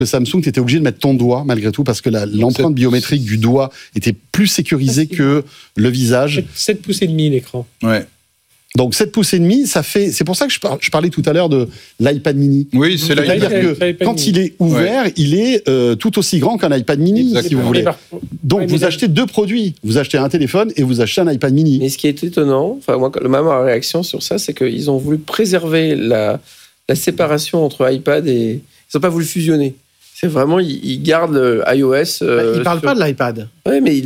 Le Samsung, tu étais obligé de mettre ton doigt, malgré tout, parce que l'empreinte biométrique du doigt était plus sécurisée que le visage. 7 pouces et demi l'écran. Ouais. Donc 7 pouces et demi, ça fait. C'est pour ça que je parlais tout à l'heure de l'iPad mini. Oui, c'est C'est-à-dire que quand il est ouvert, il est tout aussi grand qu'un iPad mini, si vous voulez. Donc vous achetez deux produits. Vous achetez un téléphone et vous achetez un iPad mini. Mais ce qui est étonnant, enfin moi, ma réaction sur ça, c'est qu'ils ont voulu préserver la séparation entre iPad et ils n'ont pas voulu fusionner. C'est vraiment, ils gardent iOS. Ils ne parlent pas de l'iPad. Oui, mais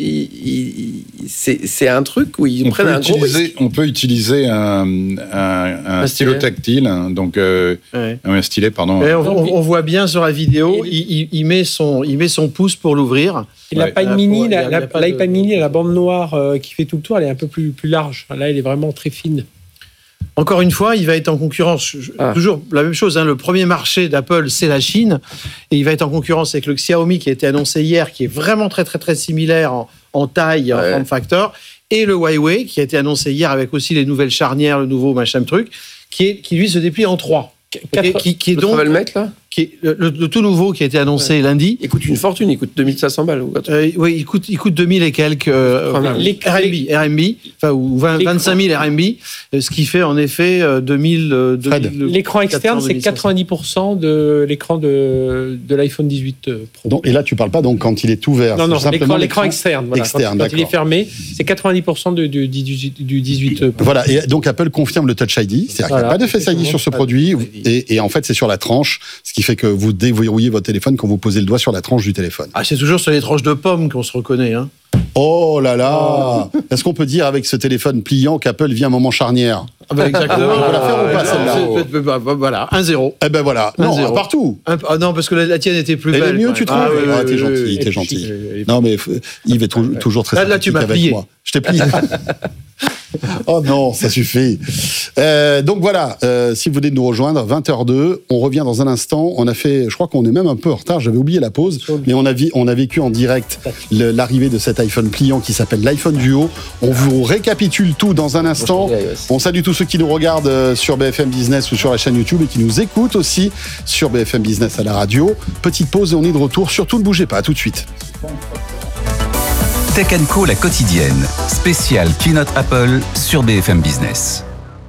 c'est un truc où ils prennent un gros risque. On peut utiliser un stylo tactile, donc un stylet, pardon. On voit bien sur la vidéo, il met son pouce pour l'ouvrir. Et l'iPad mini, l'iPad mini, la bande noire qui fait tout le tour, elle est un peu plus large. Là, elle est vraiment très fine. Encore une fois, il va être en concurrence. Toujours la même chose. Le premier marché d'Apple, c'est la Chine. Et il va être en concurrence avec le Xiaomi qui a été annoncé hier, qui est vraiment très, très, très similaire en taille, en form factor. Et le Huawei qui a été annoncé hier avec aussi les nouvelles charnières, le nouveau machin truc, qui lui se déplie en 3. Qui est donc, on va le mettre là, qui est le tout nouveau qui a été annoncé lundi. Il coûte une fortune, il coûte 2500 balles. Oui, il coûte 2000 et quelques RMB, enfin, ou 25 000 RMB, ce qui fait en effet 2000. L'écran externe, c'est 90% de l'écran de l'iPhone 18 Pro. Donc, et là, tu parles pas donc quand il est ouvert. Non, l'écran externe. Voilà, quand il est fermé, c'est 90% du 18 Pro. Voilà, et donc Apple confirme le Touch ID, c'est-à-dire qu'il n'y a pas de Face ID sur ce produit. Et en fait, c'est sur la tranche, ce qui fait que vous déverrouillez votre téléphone quand vous posez le doigt sur la tranche du téléphone. C'est toujours sur les tranches de pommes qu'on se reconnaît. Oh là là. Est-ce qu'on peut dire avec ce téléphone pliant qu'Apple vit un moment charnière? Exactement. On va la faire ou pas, celle-là? Voilà, 1-0. Eh ben voilà, non, partout. Non, parce que la tienne était plus belle. Elle est mieux, tu trouves? T'es gentil. Non, mais Yves est toujours très sympathique. Là, tu m'as plié. Moi. Je t'ai plié. Oh non, ça suffit. Donc voilà, si vous venez de nous rejoindre, 20h02, on revient dans un instant. On a fait, je crois qu'on est même un peu en retard, j'avais oublié la pause, mais on a vécu en direct l'arrivée de cet iPhone pliant qui s'appelle l'iPhone Duo. On vous récapitule tout dans un instant. On salue tous ceux qui nous regardent sur BFM Business ou sur la chaîne YouTube et qui nous écoutent aussi sur BFM Business à la radio. Petite pause et on est de retour. Surtout ne bougez pas, à tout de suite. Tech & Co, la quotidienne, spéciale Keynote Apple sur BFM Business.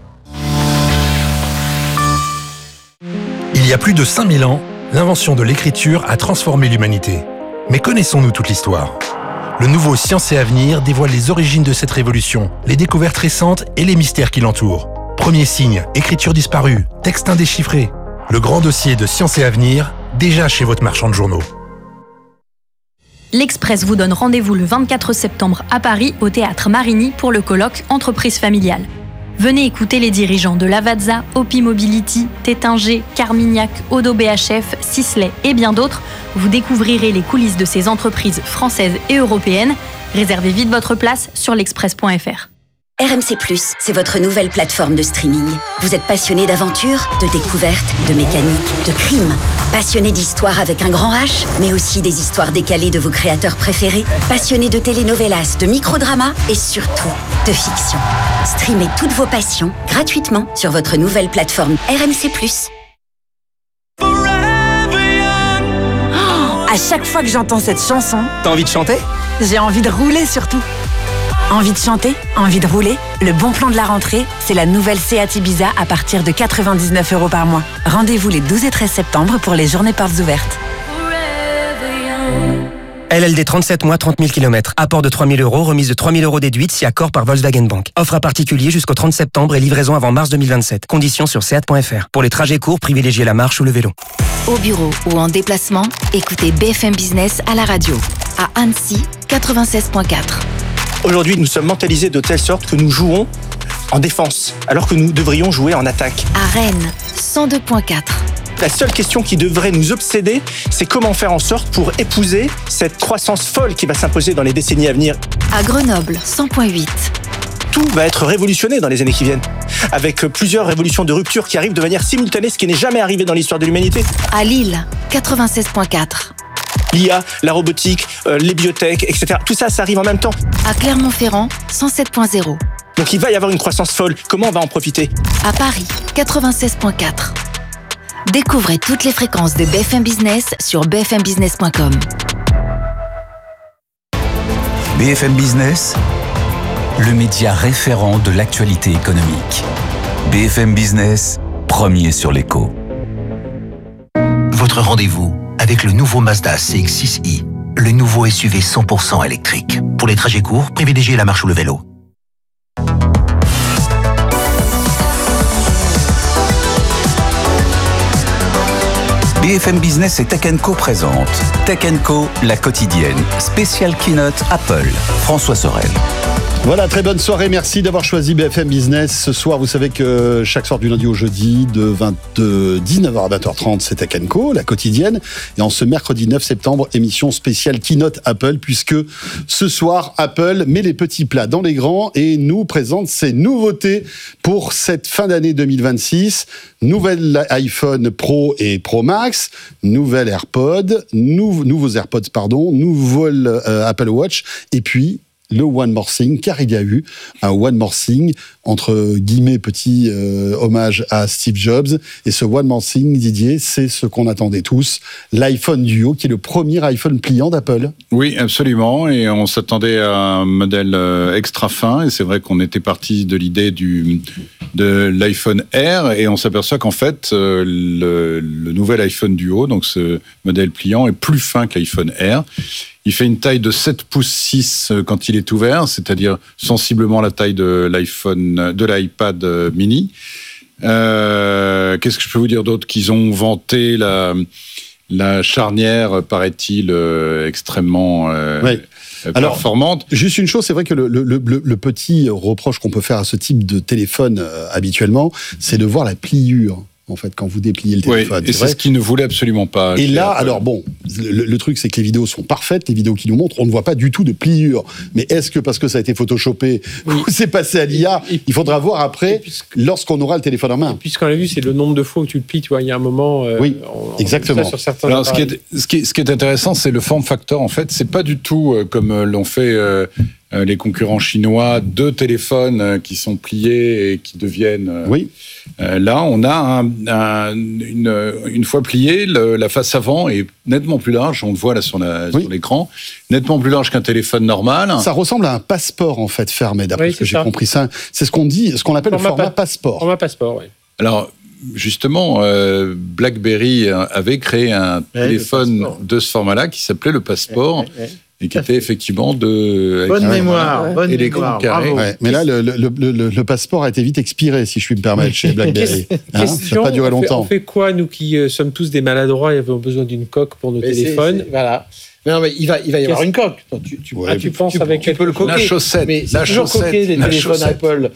Il y a plus de 5000 ans, l'invention de l'écriture a transformé l'humanité. Mais connaissons-nous toute l'histoire? Le nouveau Science et Avenir dévoile les origines de cette révolution, les découvertes récentes et les mystères qui l'entourent. Premier signe, écriture disparue, texte indéchiffré. Le grand dossier de Science et Avenir, déjà chez votre marchand de journaux. L'Express vous donne rendez-vous le 24 septembre à Paris au Théâtre Marigny pour le colloque Entreprise familiale. Venez écouter les dirigeants de Lavazza, Opi Mobility, Tétinger, Carmignac, Odo BHF, Sisley et bien d'autres. Vous découvrirez les coulisses de ces entreprises françaises et européennes. Réservez vite votre place sur l'express.fr. RMC+, c'est votre nouvelle plateforme de streaming. Vous êtes passionné d'aventure, de découverte, de mécanique, de crime. Passionné d'histoire avec un grand H, mais aussi des histoires décalées de vos créateurs préférés. Passionné de telenovelas, de microdramas et surtout de fiction. Streamez toutes vos passions gratuitement sur votre nouvelle plateforme RMC+. Oh, à chaque fois que j'entends cette chanson... T'as envie de chanter? J'ai envie de rouler surtout. Envie de chanter? Envie de rouler? Le bon plan de la rentrée, c'est la nouvelle Seat Ibiza à partir de 99 € par mois. Rendez-vous les 12 et 13 septembre pour les journées portes ouvertes. LLD 37 mois, 30 000 km. Apport de 3 000 €, remise de 3 000 € déduite si accord par Volkswagen Bank. Offre à particulier jusqu'au 30 septembre et livraison avant mars 2027. Conditions sur seat.fr. Pour les trajets courts, privilégiez la marche ou le vélo. Au bureau ou en déplacement, écoutez BFM Business à la radio. À Annecy, 96.4. Aujourd'hui, nous sommes mentalisés de telle sorte que nous jouons en défense, alors que nous devrions jouer en attaque. À Rennes, 102.4. La seule question qui devrait nous obséder, c'est comment faire en sorte pour épouser cette croissance folle qui va s'imposer dans les décennies à venir. À Grenoble, 100.8. Tout va être révolutionné dans les années qui viennent, avec plusieurs révolutions de rupture qui arrivent de manière simultanée, ce qui n'est jamais arrivé dans l'histoire de l'humanité. À Lille, 96.4. L'IA, la robotique, les biotech, etc. Tout ça, ça arrive en même temps. À Clermont-Ferrand, 107.0. Donc il va y avoir une croissance folle. Comment on va en profiter? À Paris, 96.4. Découvrez toutes les fréquences de BFM Business sur bfmbusiness.com. BFM Business, le média référent de l'actualité économique. BFM Business, premier sur l'écho. Votre rendez-vous avec le nouveau Mazda CX-6i, le nouveau SUV 100% électrique. Pour les trajets courts, privilégiez la marche ou le vélo. BFM Business et Tech & Co présente Tech & Co, la quotidienne, spéciale keynote Apple. François Sorel. Voilà, très bonne soirée. Merci d'avoir choisi BFM Business. Ce soir, vous savez que chaque soir du lundi au jeudi, de 19h à 20h30, c'est Tech & Co, la quotidienne. Et en ce mercredi 9 septembre, émission spéciale Keynote Apple, puisque ce soir, Apple met les petits plats dans les grands et nous présente ses nouveautés pour cette fin d'année 2026. Nouvel iPhone Pro et Pro Max, nouvel AirPod, nouveaux AirPods, nouvel Apple Watch, et puis le One More Thing, car il y a eu un One More Thing, entre guillemets, petit hommage à Steve Jobs. Et ce One More Thing, Didier, c'est ce qu'on attendait tous, l'iPhone Duo, qui est le premier iPhone pliant d'Apple. Oui, absolument. Et on s'attendait à un modèle extra fin. Et c'est vrai qu'on était parti de l'idée de l'iPhone Air. Et on s'aperçoit qu'en fait, le nouvel iPhone Duo, donc ce modèle pliant, est plus fin que l'iPhone Air. Il fait une taille de 7 pouces 6 quand il est ouvert, c'est-à-dire sensiblement la taille de l'iPad mini. Qu'est-ce que je peux vous dire d'autre? Qu'ils ont vanté la charnière, paraît-il, extrêmement performante. Alors, juste une chose, c'est vrai que le petit reproche qu'on peut faire à ce type de téléphone habituellement, c'est de voir la pliure. En fait, quand vous dépliez le téléphone. Oui, et c'est ce qu'ils ne voulaient absolument pas. Et là, alors bon, le truc, c'est que les vidéos sont parfaites, les vidéos qu'ils nous montrent, on ne voit pas du tout de pliure. Mais est-ce que parce que ça a été photoshopé, ou c'est passé à l'IA, il faudra voir après, lorsqu'on aura le téléphone en main. Puisqu'on l'a vu, c'est le nombre de fois où tu le plies, tu vois, il y a un moment... oui, exactement. Sur certains alors, ce qui est intéressant, c'est le form factor, en fait. C'est pas du tout comme l'ont fait... les concurrents chinois, 2 téléphones qui sont pliés et qui deviennent... là, on a une fois plié, la face avant est nettement plus large, on le voit là sur l'écran, nettement plus large qu'un téléphone normal. Ça ressemble à un passeport, en fait, fermé, d'après ce que j'ai compris. Ça, c'est ce qu'on dit, ce qu'on appelle le format passeport. Format passeport, oui. Alors, justement, BlackBerry avait créé un téléphone de ce format-là qui s'appelait le passeport. Et qui était effectivement bonne mémoire, bonne mémoire. Mais là, le passeport a été vite expiré, si je puis me permettre, chez BlackBerry. Ça n'a pas duré longtemps. On fait quoi, nous qui sommes tous des maladroits et avons besoin d'une coque pour nos téléphones? Voilà. Non, mais il va y avoir une coque. Tu penses avec tu peux le coquer. La chaussette. Mais c'est toujours coqué les téléphones Apple.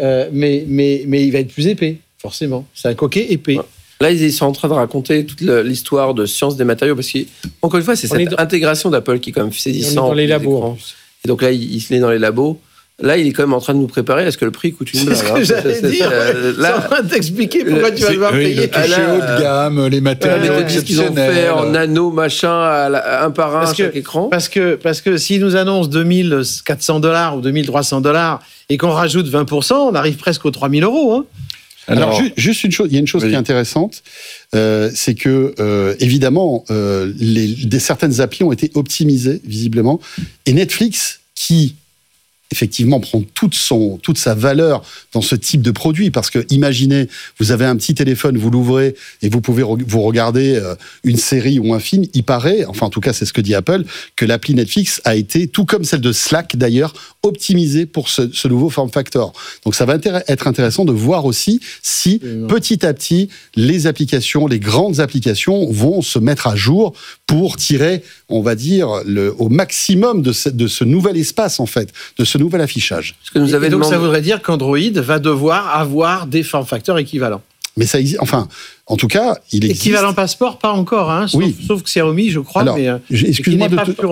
Mais il va être plus épais, forcément. C'est un coquet épais. Là, ils sont en train de raconter toute l'histoire de science des matériaux, parce qu'encore une fois, c'est cette intégration d'Apple qui est quand même saisissante. Dans les labos. Et donc là, il se met dans les labos. Là, il est quand même en train de nous préparer à ce que le prix coûte une blague. C'est ce que j'allais dire. C'est en train de t'expliquer pourquoi tu vas devoir payer. Le toucher haut de gamme, les matériaux exceptionnels. Qu'ils ont fait en nano, machin, un par un à chaque écran. Parce que s'ils nous annoncent $2,400 ou $2,300 et qu'on rajoute 20%, on arrive presque aux 3 000 €. Hein. Alors, juste une chose, il y a une chose qui est intéressante, c'est que évidemment, certaines applis ont été optimisées visiblement, et Netflix qui effectivement prend toute sa valeur dans ce type de produit, parce que imaginez, vous avez un petit téléphone, vous l'ouvrez et vous pouvez vous regarder une série ou un film, il paraît, enfin en tout cas c'est ce que dit Apple, que l'appli Netflix a été, tout comme celle de Slack d'ailleurs, optimisée pour ce nouveau form factor. Donc ça va être intéressant de voir aussi si petit à petit les applications, les grandes applications vont se mettre à jour pour tirer, on va dire, au maximum de ce nouvel espace en fait, de ce nouvel affichage. Et donc ça voudrait dire qu'Android va devoir avoir des form factors équivalents. Mais ça existe, enfin, en tout cas, il existe. Équivalent passeport, pas encore, hein, sauf Xiaomi, je crois. Alors, excuse-moi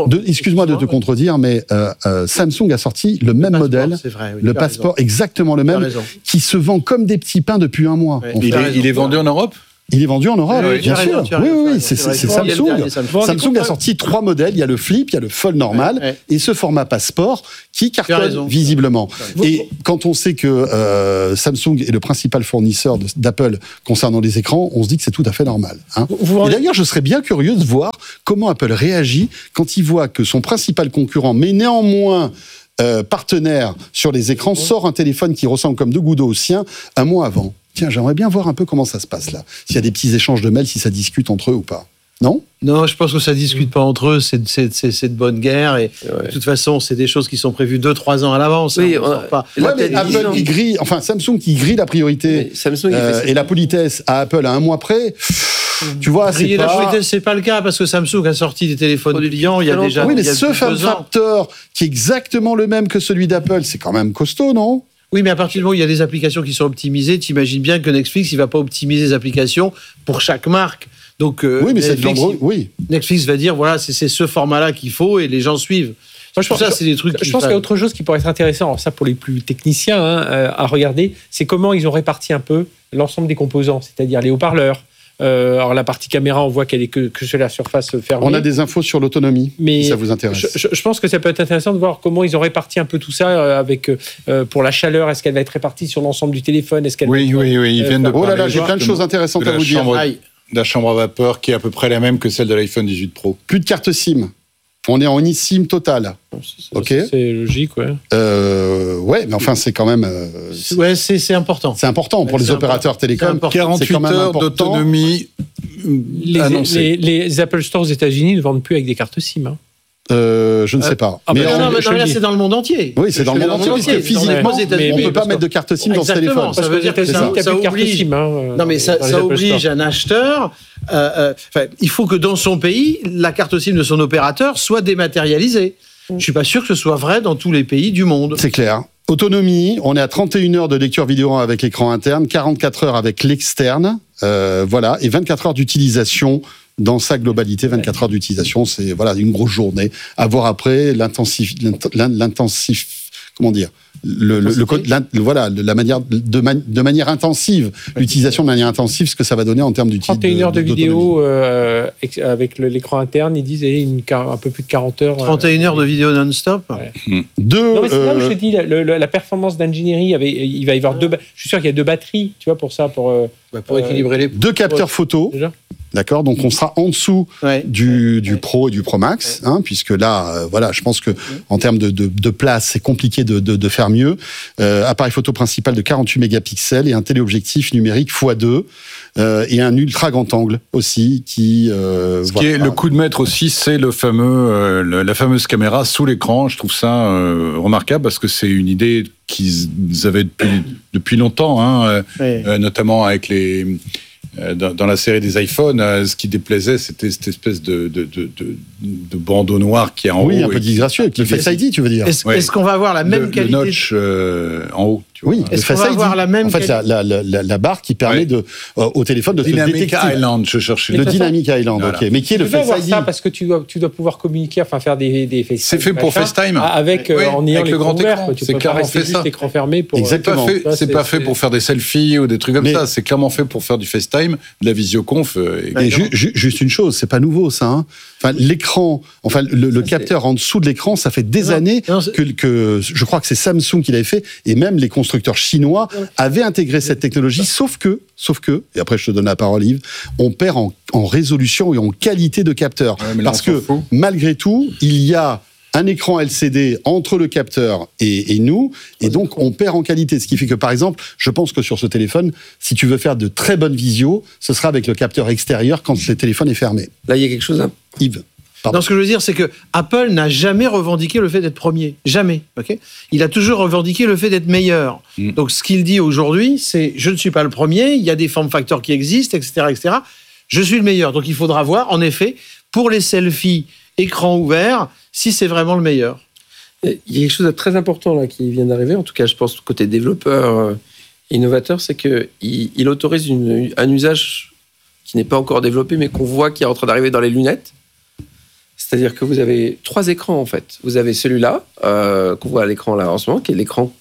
de te contredire, mais Samsung a sorti le même modèle, le passeport, exactement le même, qui se vend comme des petits pains depuis un mois. Il est vendu en Europe ? Il est vendu en Europe, Oui, bien sûr. Oui, c'est Samsung. Samsung a sorti 3 modèles. Il y a le Flip, il y a le Fold normal et ce format Passport qui cartonne visiblement. Et quand on sait que Samsung est le principal fournisseur d'Apple concernant les écrans, on se dit que c'est tout à fait normal. Hein. Et d'ailleurs, je serais bien curieux de voir comment Apple réagit quand il voit que son principal concurrent, mais néanmoins partenaire sur les écrans, sort un téléphone qui ressemble comme deux gouttes d'eau au sien un mois avant. Tiens, j'aimerais bien voir un peu comment ça se passe là. S'il y a des petits échanges de mails, si ça discute entre eux ou pas. Non ? Non, je pense que ça discute pas entre eux, c'est de bonne guerre et de toute façon, c'est des choses qui sont prévues 2-3 ans à l'avance. Oui, mais Apple qui grille, enfin Samsung qui grille la priorité et la politesse à Apple à un mois près. Tu vois, griller la politesse, c'est pas le cas parce que Samsung a sorti des téléphones clients il y a déjà. Oui, mais ce form factor qui est exactement le même que celui d'Apple, c'est quand même costaud, non ? Oui, mais à partir du moment où il y a des applications qui sont optimisées, tu imagines bien que Netflix, il va pas optimiser les applications pour chaque marque. Donc, oui, mais Netflix, Netflix va dire, voilà, c'est ce format-là qu'il faut et les gens suivent. Moi, je pense qu'il y a autre chose qui pourrait être intéressant, alors ça pour les plus techniciens à regarder, c'est comment ils ont réparti un peu l'ensemble des composants, c'est-à-dire les haut-parleurs. Alors la partie caméra, on voit qu'elle est que sur la surface fermée. On a des infos sur l'autonomie, si ça vous intéresse. Je pense que ça peut être intéressant de voir comment ils ont réparti un peu tout ça avec pour la chaleur. Est-ce qu'elle va être répartie sur l'ensemble du téléphone ? Est-ce qu'elle ils viennent de oh là là, j'ai plein de choses intéressantes à vous dire. De la chambre à vapeur qui est à peu près la même que celle de l'iPhone 18 Pro. Plus de carte SIM. On est en eSIM total. Ok. C'est logique, ouais. Ouais, mais enfin, c'est quand même. Ouais, c'est important. C'est important pour les opérateurs télécoms. 48 heures d'autonomie. Les Apple Store aux États-Unis ne vendent plus avec des cartes SIM. Hein. Je ne sais pas. Mais là, c'est dans le monde entier. Oui, c'est dans le monde entier. Parce que physiquement, on ne peut pas mettre de carte SIM dans ce téléphone. Ça veut dire que ça oblige. Non, mais ça oblige un acheteur. Il faut que dans son pays, la carte SIM de son opérateur soit dématérialisée. Je ne suis pas sûr que ce soit vrai dans tous les pays du monde. C'est clair. Autonomie, on est à 31 heures de lecture vidéo avec l'écran interne, 44 heures avec l'externe, voilà, et 24 heures d'utilisation dans sa globalité. 24 heures d'utilisation, c'est voilà une grosse journée. À voir après l'intensif, comment dire, voilà, la manière de manière intensive, l'utilisation de manière intensive, ce que ça va donner en termes d'utilisation. 31 heures de vidéo avec l'écran interne, ils disent un peu plus de 40 heures. 31 heures de vidéo non-stop. Ouais. Non, mais c'est là où je te dis la performance d'ingénierie. Il va y avoir je suis sûr qu'il y a 2 batteries, tu vois, pour ça, pour équilibrer les. 2 capteurs photo. Déjà. D'accord, donc on sera en dessous du Pro et du Pro Max, puisque là, voilà, je pense que en termes de place, c'est compliqué de faire mieux. Appareil photo principal de 48 mégapixels et un téléobjectif numérique x2 et un ultra grand angle aussi qui. Ce qui est le coup de maître aussi, c'est la fameuse caméra sous l'écran. Je trouve ça remarquable parce que c'est une idée qu'ils avaient depuis longtemps, notamment avec les. Dans la série des iPhones, ce qui déplaisait, c'était cette espèce de bandeau noir qui est en haut. Oui, un peu disgracieux, avec le Face ID, tu veux dire. Est-ce qu'on va avoir la même qualité ? Le notch en haut. Oui, est-ce qu'on va avoir la même qualité ? En fait, la barre qui permet au téléphone de se détecter. Dynamic Island, je cherchais. Le Dynamic Island, voilà. Ok. Mais qui est le Face ID ? Ça parce que tu dois pouvoir communiquer, enfin faire des FaceTime. C'est fait pour FaceTime. Avec en ayant le grand écran. C'est clairement fait ça. Écran fermé pour. Exactement. C'est pas fait pour faire des selfies ou des trucs comme ça. C'est clairement fait pour faire du FaceTime, de la visioconf. Et juste une chose, c'est pas nouveau ça. Enfin, l'écran, enfin le capteur en dessous de l'écran, ça fait des années que je crois que c'est Samsung qui l'avait fait, et même les constructeurs chinois avaient intégré cette technologie, sauf que, et après je te donne la parole Yves, on perd en résolution et en qualité de capteur. Parce que malgré tout, il y a un écran LCD entre le capteur et nous, et donc on perd en qualité. Ce qui fait que, par exemple, je pense que sur ce téléphone, si tu veux faire de très bonnes visios, ce sera avec le capteur extérieur quand le téléphone est fermé. Là, il y a quelque chose... Yves. Non, ce que je veux dire, c'est que Apple n'a jamais revendiqué le fait d'être premier. Jamais. Okay, il a toujours revendiqué le fait d'être meilleur. Donc, ce qu'il dit aujourd'hui, c'est « je ne suis pas le premier, il y a des form factors qui existent, etc., etc. Je suis le meilleur. » Donc, il faudra voir, en effet, pour les selfies écran ouvert, si c'est vraiment le meilleur. Il y a quelque chose de très important là qui vient d'arriver, en tout cas, je pense, côté développeur, innovateur, c'est qu'il autorise un usage qui n'est pas encore développé, mais qu'on voit qui est en train d'arriver dans les lunettes. C'est-à-dire que vous avez 3 écrans, en fait. Vous avez celui-là, qu'on voit à l'écran là en ce moment, qui est l'écran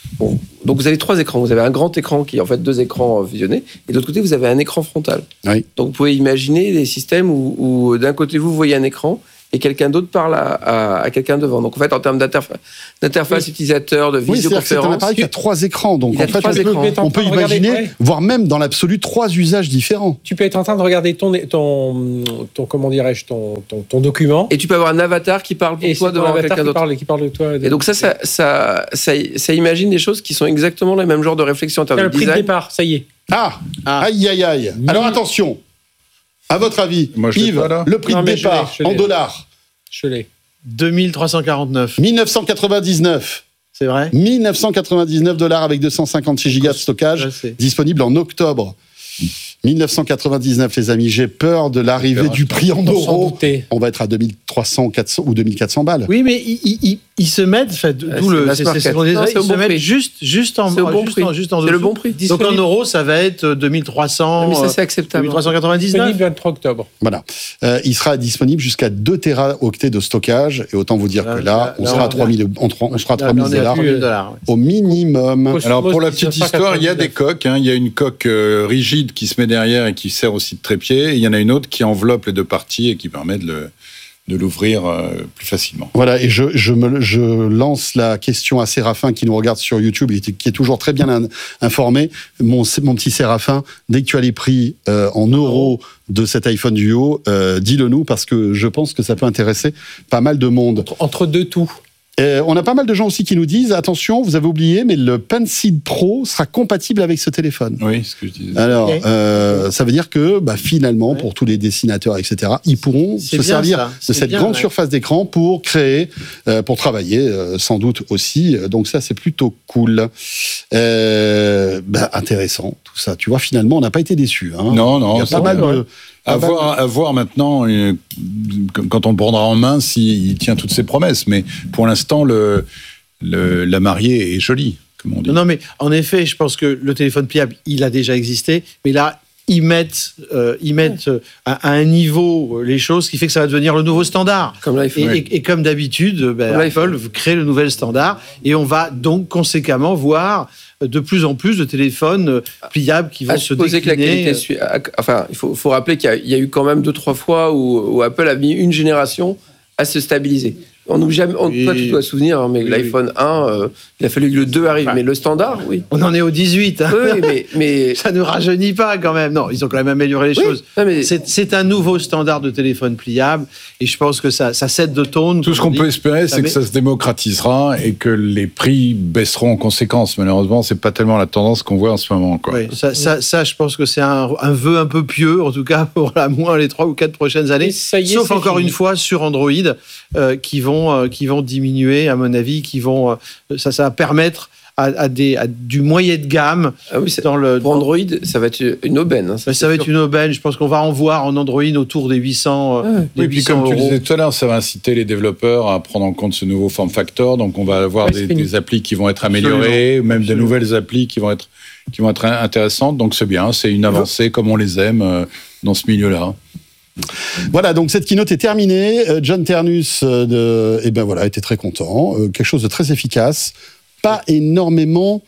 Bon. Donc vous avez 3 écrans. Vous avez un grand écran qui est en fait 2 écrans fusionnés, et de l'autre côté vous avez un écran frontal. Oui. Donc vous pouvez imaginer des systèmes où d'un côté vous voyez un écran et quelqu'un d'autre parle à quelqu'un devant. Donc en fait en termes d'interface utilisateur, de visioconférence, c'est un appareil qui a 3 écrans. Donc en fait on peut imaginer, voire même dans l'absolu 3 usages différents. Tu peux être en train de regarder ton comment dirais-je, ton document. Et tu peux avoir un avatar qui parle pour toi devant quelqu'un d'autre. Qui parle de toi. Et donc ça imagine des choses qui sont exactement le même genre de réflexion en termes de design. Le prix de départ, ça y est. Aïe. Alors attention. À votre avis, Yves, le prix de départ en dollars? Je l'ai. 2349. 1999. C'est vrai. 1999 $ avec 256 gigas de stockage, disponible en octobre. 1999, les amis, j'ai peur de l'arrivée du prix en euros. On va être à 2300, 400 ou 2400 balles. Oui, mais ils se mettent, d'où le ils se mettent juste en C'est le bon prix. Donc en euros, ça va être 2300. Mais ça, c'est acceptable. 2399. 23 octobre. Voilà. Il sera disponible jusqu'à 2 téraoctets de stockage. Et autant vous dire que là, on sera à 3000 $ au minimum. Alors pour la petite histoire, il y a des coques. Il y a une coque rigide qui se met derrière et qui sert aussi de trépied. Et il y en a une autre qui enveloppe les 2 parties et qui permet de l'ouvrir plus facilement. Voilà, et je lance la question à Séraphin qui nous regarde sur YouTube, qui est toujours très bien informé. Mon petit Séraphin, dès que tu as les prix en euros de cet iPhone Duo, dis-le nous, parce que je pense que ça peut intéresser pas mal de monde. Entre deux tout. On a pas mal de gens aussi qui nous disent, attention, vous avez oublié, mais le Pencil Pro sera compatible avec ce téléphone. Oui, ce que je disais. Alors, ça veut dire que finalement, pour tous les dessinateurs, etc., ils pourront se servir de cette grande surface d'écran pour créer, pour travailler, sans doute aussi. Donc ça, c'est plutôt cool. Intéressant, tout ça. Tu vois, finalement, on n'a pas été déçus. Hein. Non. Il y a pas mal de... À voir maintenant, quand on le prendra en main, s'il tient toutes ses promesses. Mais pour l'instant, la mariée est jolie, comme on dit. Non, mais en effet, je pense que le téléphone pliable, il a déjà existé. Mais là, ils mettent à un niveau les choses qui fait que ça va devenir le nouveau standard. Comme l'iPhone. Et comme d'habitude, Apple crée le nouvel standard. Et on va donc conséquemment voir de plus en plus de téléphones pliables qui vont se décliner. Que la qualité il faut rappeler qu'il y a eu quand même 2-3 fois où Apple a mis une génération à se stabiliser. Toi, tu dois souvenir, mais l'iPhone 1, il a fallu que le 2 arrive. Mais le standard, oui. On en est au 18. Hein. Oui, mais... ça ne rajeunit pas quand même. Non, ils ont quand même amélioré les choses. Non, mais... c'est un nouveau standard de téléphone pliable. Et je pense que ça cède de tone. Tout ce qu'on peut espérer, c'est que ça se démocratisera et que les prix baisseront en conséquence. Malheureusement, c'est pas tellement la tendance qu'on voit en ce moment. Quoi. Oui, ça, je pense que c'est un vœu un peu pieux, en tout cas pour la moins les 3 ou 4 prochaines années. Sauf encore une fois sur Android, qui vont diminuer, à mon avis, ça va permettre à du moyen de gamme. Ah oui, pour Android, ça va être une aubaine. Ça va être une aubaine. Je pense qu'on va en voir en Android autour des 800 Oui, puis comme tu le disais tout à l'heure, ça va inciter les développeurs à prendre en compte ce nouveau form factor. Donc on va avoir des applis qui vont être améliorées, même des nouvelles applis qui vont être intéressantes. Donc c'est bien, c'est une avancée comme on les aime dans ce milieu-là. Voilà, donc cette keynote est terminée. John Ternus était très content. Quelque chose de très efficace. Pas énormément,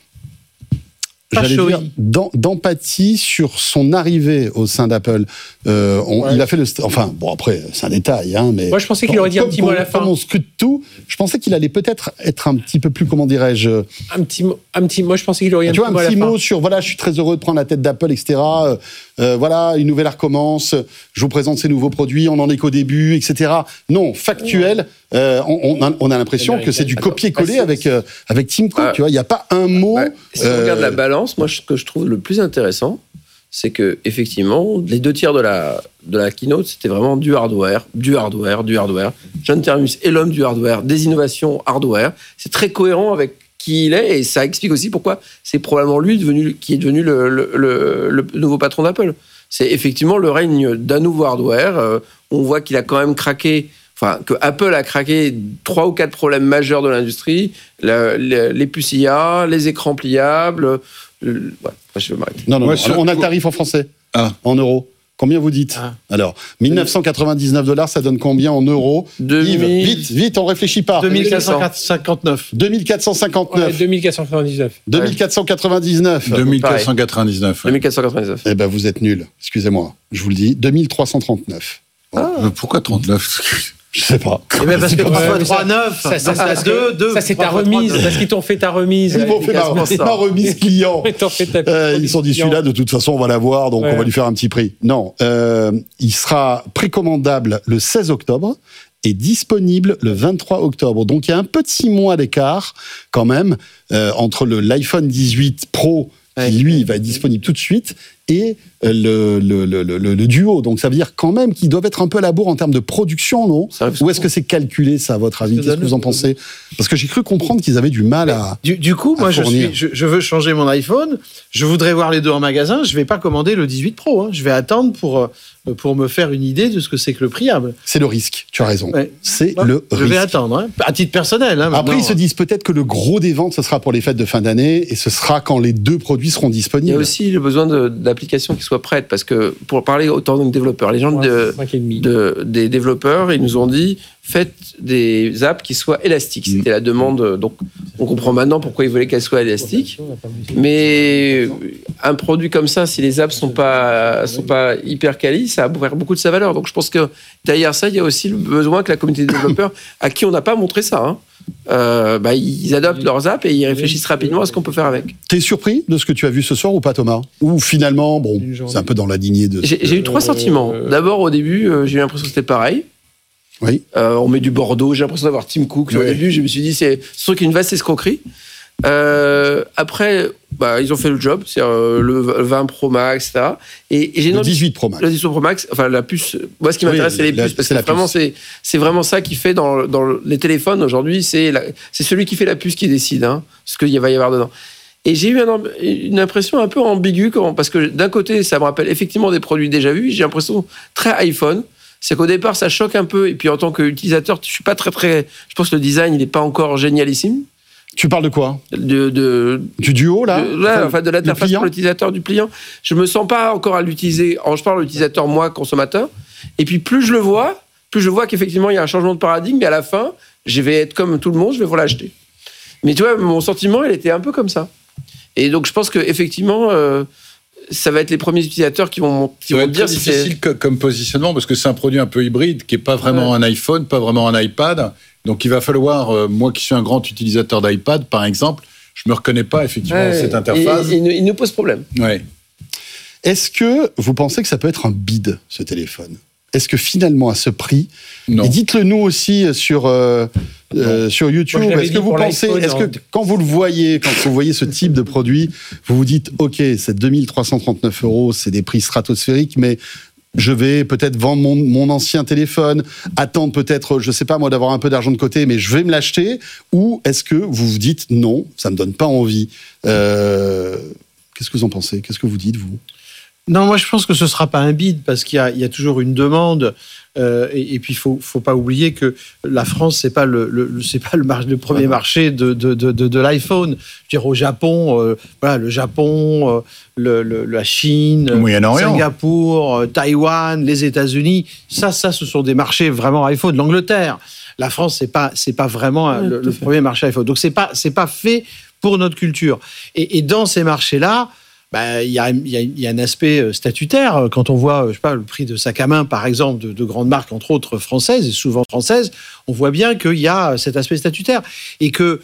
d'empathie sur son arrivée au sein d'Apple. Il a fait après, c'est un détail, hein, mais... Moi, je pensais qu'il aurait dit un petit mot à la fin. Comme on scrute tout, je pensais qu'il allait peut-être être un petit peu plus, comment dirais-je... Moi, je pensais qu'il aurait dit un petit mot sur, je suis très heureux de prendre la tête d'Apple, etc. Une nouvelle ère commence, je vous présente ces nouveaux produits, on n'en est qu'au début, etc. Non, factuel, on a l'impression que c'est du copier-coller avec Tim Cook, tu vois, il n'y a pas un mot... Si on regarde la balance, moi, ce que je trouve le plus intéressant, c'est que effectivement, les 2 tiers de la keynote, c'était vraiment du hardware. John Ternus est l'homme du hardware, des innovations hardware. C'est très cohérent avec qui il est, et ça explique aussi pourquoi c'est probablement lui qui est devenu le nouveau patron d'Apple. C'est effectivement le règne d'un nouveau hardware. On voit qu'il a quand même craqué. Que Apple a craqué 3 ou 4 problèmes majeurs de l'industrie, les puces IA, les écrans pliables. Je vais m'arrêter. Non, on a le tarif en français, en euros. Combien vous dites ? Alors, 1999 $, ça donne combien en euros ? Yves, vite, on réfléchit pas. 2459. 2459. Ouais, 2499. 2499. 2499. 2499. Eh ben, vous êtes nuls. Excusez-moi. Je vous le dis. 2339. Pourquoi 39 ? Je sais pas. Eh bien, parce que 3,9, ça c'est ta remise, parce qu'ils t'ont fait ta remise. Ils m'ont fait ma remise client. Ils sont dit, celui-là, de toute façon, on va l'avoir, donc on va lui faire un petit prix. Non, il sera précommandable le 16 octobre et disponible le 23 octobre. Donc, il y a un peu de 6 mois d'écart, quand même, entre l'iPhone 18 Pro, qui, lui, va être disponible tout de suite, et le Duo. Donc, ça veut dire quand même qu'ils doivent être un peu à la bourre en termes de production, non ? Ou est-ce que c'est calculé, ça, à votre avis ? Qu'est-ce que vous en pensez ? Parce que j'ai cru comprendre qu'ils avaient du mal à Du coup, moi, je veux changer mon iPhone. Je voudrais voir les deux en magasin. Je ne vais pas commander le 18 Pro. Je vais attendre pour me faire une idée de ce que c'est que le pliable. C'est le risque, tu as raison. C'est le risque. Je vais attendre, à titre personnel. Après, ils se disent peut-être que le gros des ventes, ce sera pour les fêtes de fin d'année, et ce sera quand les deux produits seront disponibles. Il y a aussi le besoin d'applications qui soient prêtes, parce que pour parler autant de développeurs, les gens des développeurs, ils nous ont dit, faites des apps qui soient élastiques. C'était la demande, donc on comprend maintenant pourquoi ils voulaient qu'elles soient élastiques. Mais un produit comme ça, si les apps sont pas hyper quali, ça va perdre beaucoup de sa valeur. Donc je pense que derrière ça, il y a aussi le besoin que la communauté des développeurs, à qui on n'a pas montré ça, ils adoptent leurs apps et ils réfléchissent rapidement à ce qu'on peut faire avec. T'es surpris de ce que tu as vu ce soir ou pas, Thomas ? Ou finalement, c'est un peu dans la lignée de... J'ai eu 3 sentiments. D'abord, au début, j'ai eu l'impression que c'était pareil. Oui. On met du Bordeaux, j'ai l'impression d'avoir Tim Cook. Au début, je me suis dit, c'est sûr qu'il y a une vaste escroquerie. Après, ils ont fait le job, c'est le 20 Pro Max, etc. Et j'ai le 18 Pro Max. Le 18 Pro Max, enfin la puce. Moi, ce qui m'intéresse, c'est les puces, parce que vraiment, c'est vraiment ça qui fait dans les téléphones aujourd'hui. C'est celui qui fait la puce qui décide, ce qu'il va y avoir dedans. Et j'ai eu une impression un peu ambiguë, parce que d'un côté, ça me rappelle effectivement des produits déjà vus. J'ai l'impression très iPhone. C'est qu'au départ, ça choque un peu. Et puis, en tant qu'utilisateur, je suis pas très. Je pense que le design, il n'est pas encore génialissime. Tu parles de quoi ? Du Duo, là ? De l'interface pour l'utilisateur, du pliant. Je me sens pas encore à l'utiliser. Je parle de l'utilisateur, moi, consommateur. Et puis, plus je le vois qu'effectivement, il y a un changement de paradigme. Et à la fin, je vais être comme tout le monde, je vais vouloir l'acheter. Mais tu vois, mon sentiment, il était un peu comme ça. Et donc, je pense qu'effectivement... ça va être les premiers utilisateurs qui vont dire si c'est difficile comme positionnement, parce que c'est un produit un peu hybride qui n'est pas vraiment un iPhone, pas vraiment un iPad. Donc il va falloir, moi qui suis un grand utilisateur d'iPad par exemple, je ne me reconnais pas effectivement dans cette interface. Il nous pose problème. Ouais. Est-ce que vous pensez que ça peut être un bid, ce téléphone ? Est-ce que finalement, à ce prix, et dites-le nous aussi sur YouTube, est-ce que vous pensez, quand vous le voyez, quand vous voyez ce type de produit, vous vous dites, ok, c'est 2339 €, c'est des prix stratosphériques, mais je vais peut-être vendre mon ancien téléphone, attendre peut-être, je sais pas moi, d'avoir un peu d'argent de côté, mais je vais me l'acheter, ou est-ce que vous vous dites, non, ça me donne pas envie. Qu'est-ce que vous en pensez ? Qu'est-ce que vous dites, vous ? Non, moi je pense que ce sera pas un bid parce qu'il y a toujours une demande et puis faut pas oublier que la France c'est pas le premier marché de l'iPhone. Je veux dire au Japon, le Japon, la Chine, Singapour, Taïwan, les États-Unis, ça ce sont des marchés vraiment iPhone. L'Angleterre, la France c'est pas vraiment le premier marché iPhone. Donc c'est pas fait pour notre culture. Et dans ces marchés-là. Il y a un aspect statutaire. Quand on voit, je sais pas, le prix de sac à main, par exemple, de grandes marques, entre autres françaises, et souvent françaises, on voit bien qu'il y a cet aspect statutaire. Et que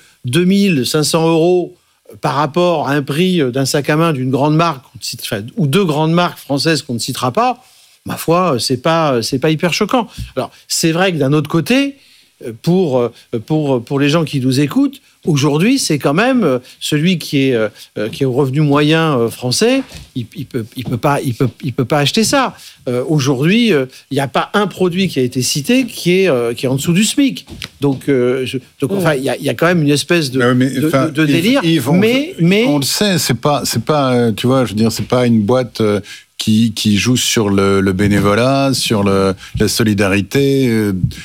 2500 € par rapport à un prix d'un sac à main d'une grande marque, ou deux grandes marques françaises qu'on ne citera pas, ma foi, c'est pas hyper choquant. Alors, c'est vrai que d'un autre côté, pour les gens qui nous écoutent, aujourd'hui, c'est quand même celui qui est au revenu moyen français, il peut pas acheter ça. Aujourd'hui, il n'y a pas un produit qui a été cité qui est en dessous du SMIC. Donc, enfin, il y a quand même une espèce de délire. Mais on le sait, c'est pas, tu vois, je veux dire, c'est pas une boîte qui joue sur le bénévolat, sur la solidarité.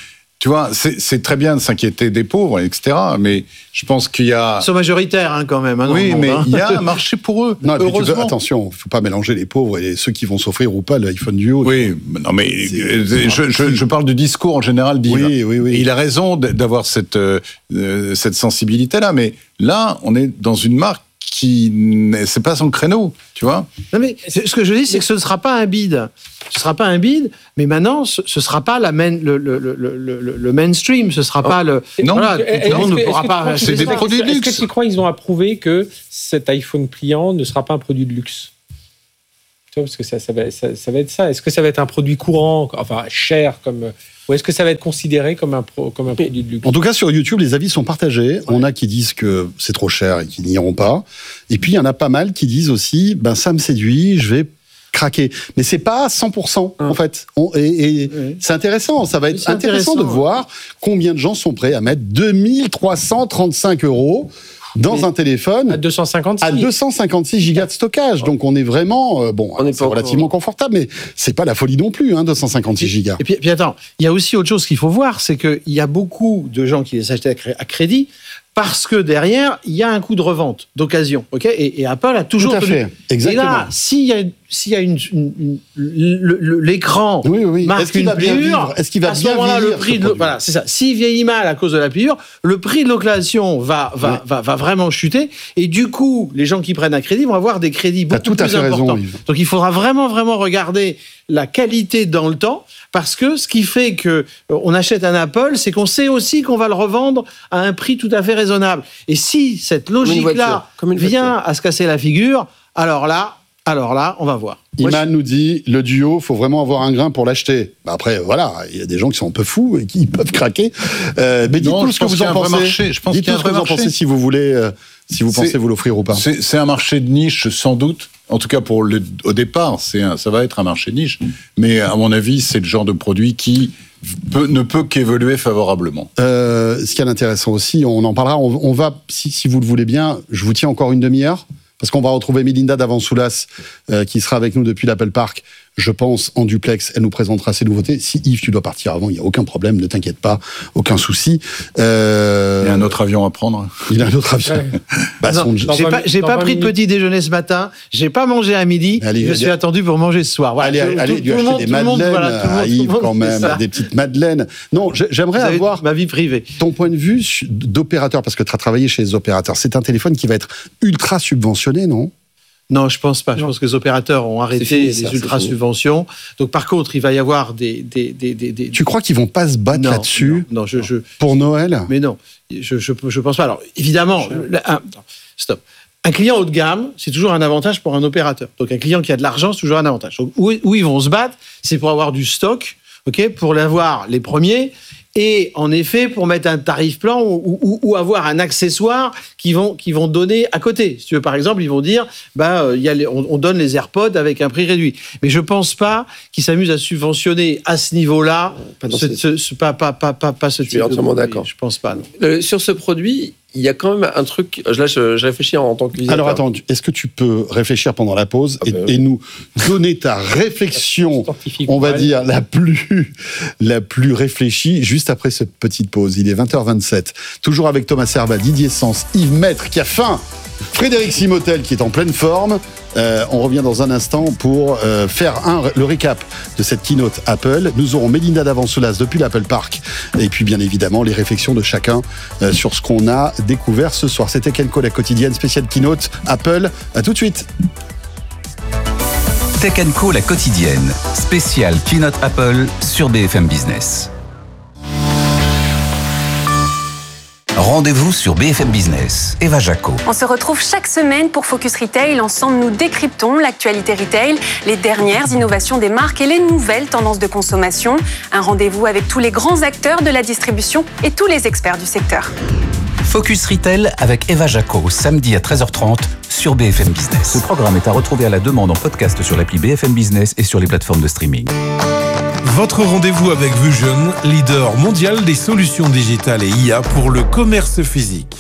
Tu vois, c'est très bien de s'inquiéter des pauvres, etc. Mais je pense qu'il y a... Ils sont majoritaires quand même. Oui, mais il y a un marché pour eux. Non, attention, il ne faut pas mélanger les pauvres et ceux qui vont s'offrir ou pas l'iPhone Duo. Oui, non, mais je parle du discours en général d'Yves. Oui. Et il a raison d'avoir cette sensibilité-là. Mais là, on est dans une marque c'est pas son créneau, tu vois. Non mais ce que je dis, c'est que ce ne sera pas un bid. Ce sera pas un bid, mais maintenant, ce sera pas le mainstream. Ce sera pas le. Non, voilà, tout le monde ne pourra pas. C'est des produits de luxe. Est-ce que tu crois qu'ils ont approuvé que cet iPhone pliant ne sera pas un produit de luxe? Tu vois, parce que ça va être ça. Est-ce que ça va être un produit courant, enfin cher comme. Ou est-ce que ça va être considéré comme un produit de luxe? En tout cas, sur YouTube, les avis sont partagés. Ouais. On a qui disent que c'est trop cher et qui n'y iront pas. Et puis, il y en a pas mal qui disent aussi, ça me séduit, je vais craquer. Mais c'est pas 100%, en fait. C'est intéressant. Ça va être intéressant de voir combien de gens sont prêts à mettre 2335 € dans un téléphone à 256 gigas de stockage. Donc on est vraiment c'est relativement confortable, mais c'est pas la folie non plus, 256 gigas. Et puis attends, il y a aussi autre chose qu'il faut voir, c'est qu'il y a beaucoup de gens qui les achètent à crédit parce que derrière il y a un coût de revente d'occasion, ok, et Apple a toujours fait. Exactement. Et là, s'il y a l'écran marque une pliure, est-ce qu'il va à ce moment-là le prix voilà, c'est ça. S'il vieillit mal à cause de la pliure, le prix de location va vraiment chuter, et du coup, les gens qui prennent un crédit vont avoir des crédits beaucoup plus importants. Donc il faudra vraiment regarder la qualité dans le temps, parce que ce qui fait que on achète un Apple, c'est qu'on sait aussi qu'on va le revendre à un prix tout à fait raisonnable. Et si cette logique-là vient à se casser la figure, alors là, on va voir. Iman nous dit, le Duo, faut vraiment avoir un grain pour l'acheter. Après, voilà, il y a des gens qui sont un peu fous et qui peuvent craquer. Mais dites-nous ce que vous en pensez. Dites-nous ce que vous en pensez si vous voulez, si vous pensez vous l'offrir ou pas. C'est un marché de niche, sans doute. En tout cas, au départ, ça va être un marché de niche. Mais à mon avis, c'est le genre de produit qui ne peut qu'évoluer favorablement. Ce qui est intéressant aussi, on en parlera. On va, si vous le voulez bien, je vous tiens encore une demi-heure. Parce qu'on va retrouver Mélinda Davansoulas, qui sera avec nous depuis l'Apple Park, je pense, en duplex. Elle nous présentera ses nouveautés. Si Yves, tu dois partir avant, il n'y a aucun problème, ne t'inquiète pas, aucun souci. Il y a un autre avion à prendre. Il a un autre avion. Ouais. J'ai pas pris de petit déjeuner ce matin, j'ai pas mangé à midi, je suis attendu pour manger ce soir. Voilà, allez lui acheter des madeleines à Yves quand même, des petites madeleines. Non, j'aimerais avoir ma vie privée. Ton point de vue d'opérateur, parce que tu as travaillé chez les opérateurs. C'est un téléphone qui va être ultra subventionné, non ? Non, je pense pas. Je pense que les opérateurs ont arrêté les ultra-subventions. Donc, par contre, il va y avoir des... Tu crois qu'ils vont pas se battre là-dessus ? Non, pour Noël ? Mais non, je pense pas. Alors, évidemment... Stop. Un client haut de gamme, c'est toujours un avantage pour un opérateur. Donc, un client qui a de l'argent, c'est toujours un avantage. Donc, où ils vont se battre, c'est pour avoir du stock, ok, pour l'avoir les premiers... Et en effet, pour mettre un tarif plan ou avoir un accessoire qui vont donner à côté. Si tu veux, par exemple, ils vont dire, on donne les AirPods avec un prix réduit. Mais je pense pas qu'ils s'amusent à subventionner à ce niveau-là. Pas ce type de. Je suis entièrement d'accord. Je pense pas. Non. Sur ce produit, il y a quand même un truc. Là, je réfléchis en tant que utilisateur. Alors attends, est-ce que tu peux réfléchir pendant la pause et nous donner ta réflexion, on va dire la plus réfléchie, juste après cette petite pause. Il est 20h27. Toujours avec Thomas Servat, Didier Sens, Yves Maître qui a faim, Frédéric Simotel qui est en pleine forme. On revient dans un instant pour faire le récap de cette keynote Apple. Nous aurons Mélinda Davansoulas depuis l'Apple Park. Et puis, bien évidemment, les réflexions de chacun sur ce qu'on a découvert ce soir. C'était Tech & Co, la quotidienne spéciale keynote Apple. À tout de suite. Tech & Co, la quotidienne spéciale keynote Apple sur BFM Business. Rendez-vous sur BFM Business. Eva Jaco. On se retrouve chaque semaine pour Focus Retail. Ensemble, nous décryptons l'actualité retail, les dernières innovations des marques et les nouvelles tendances de consommation. Un rendez-vous avec tous les grands acteurs de la distribution et tous les experts du secteur. Focus Retail avec Eva Jaco, samedi à 13h30 sur BFM Business. Ce programme est à retrouver à la demande en podcast sur l'appli BFM Business et sur les plateformes de streaming. Votre rendez-vous avec Vusion, leader mondial des solutions digitales et IA pour le commerce physique.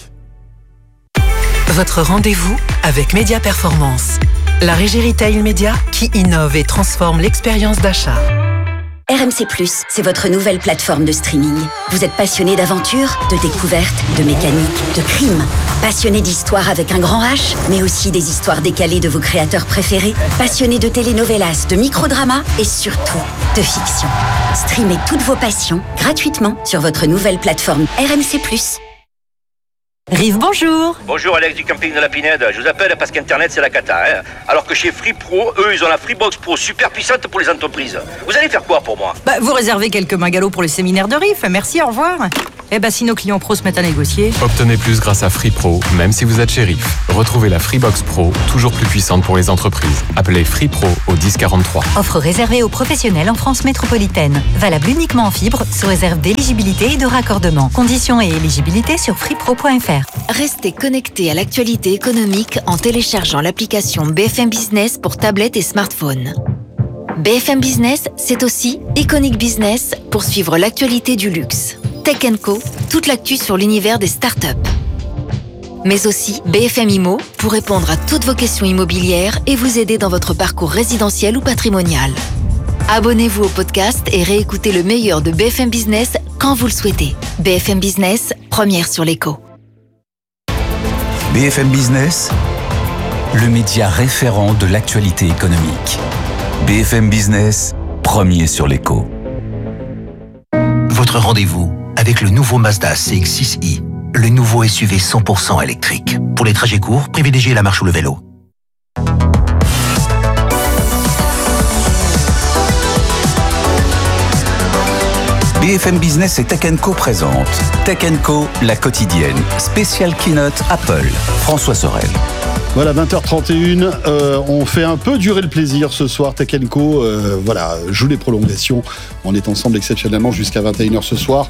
Votre rendez-vous avec Média Performance, la régie retail média qui innove et transforme l'expérience d'achat. RMC+, c'est votre nouvelle plateforme de streaming. Vous êtes passionné d'aventure, de découverte, de mécanique, de crime. Passionné d'histoire avec un grand H, mais aussi des histoires décalées de vos créateurs préférés. Passionné de telenovelas, de microdramas et surtout de fiction. Streamez toutes vos passions gratuitement sur votre nouvelle plateforme RMC+. Rive, bonjour. Bonjour Alex du camping de la Pinède. Je vous appelle parce qu'Internet c'est la cata. Alors que chez Free Pro, eux, ils ont la Freebox Pro super puissante pour les entreprises. Vous allez faire quoi pour moi ? Vous réservez quelques magalots pour le séminaire de Rive. Merci, au revoir. Si nos clients pros se mettent à négocier... Obtenez plus grâce à Free Pro, même si vous êtes chez Rive. Retrouvez la Freebox Pro, toujours plus puissante pour les entreprises. Appelez Free Pro au 1043. Offre réservée aux professionnels en France métropolitaine. Valable uniquement en fibre, sous réserve d'éligibilité et de raccordement. Conditions et éligibilité sur freepro.fr. Restez connectés à l'actualité économique en téléchargeant l'application BFM Business pour tablettes et smartphones. BFM Business, c'est aussi Iconic Business pour suivre l'actualité du luxe. Tech & Co, toute l'actu sur l'univers des startups. Mais aussi BFM Immo pour répondre à toutes vos questions immobilières et vous aider dans votre parcours résidentiel ou patrimonial. Abonnez-vous au podcast et réécoutez le meilleur de BFM Business quand vous le souhaitez. BFM Business, première sur l'écho. BFM Business, le média référent de l'actualité économique. BFM Business, premier sur l'écho. Votre rendez-vous avec le nouveau Mazda CX-6i, le nouveau SUV 100% électrique. Pour les trajets courts, privilégiez la marche ou le vélo. BFM Business et Tech & Co présente Tech & Co, la quotidienne. Spécial keynote Apple. François Sorel. Voilà, 20h31, on fait un peu durer le plaisir ce soir, Tech & Co, joue les prolongations, on est ensemble exceptionnellement jusqu'à 21h ce soir,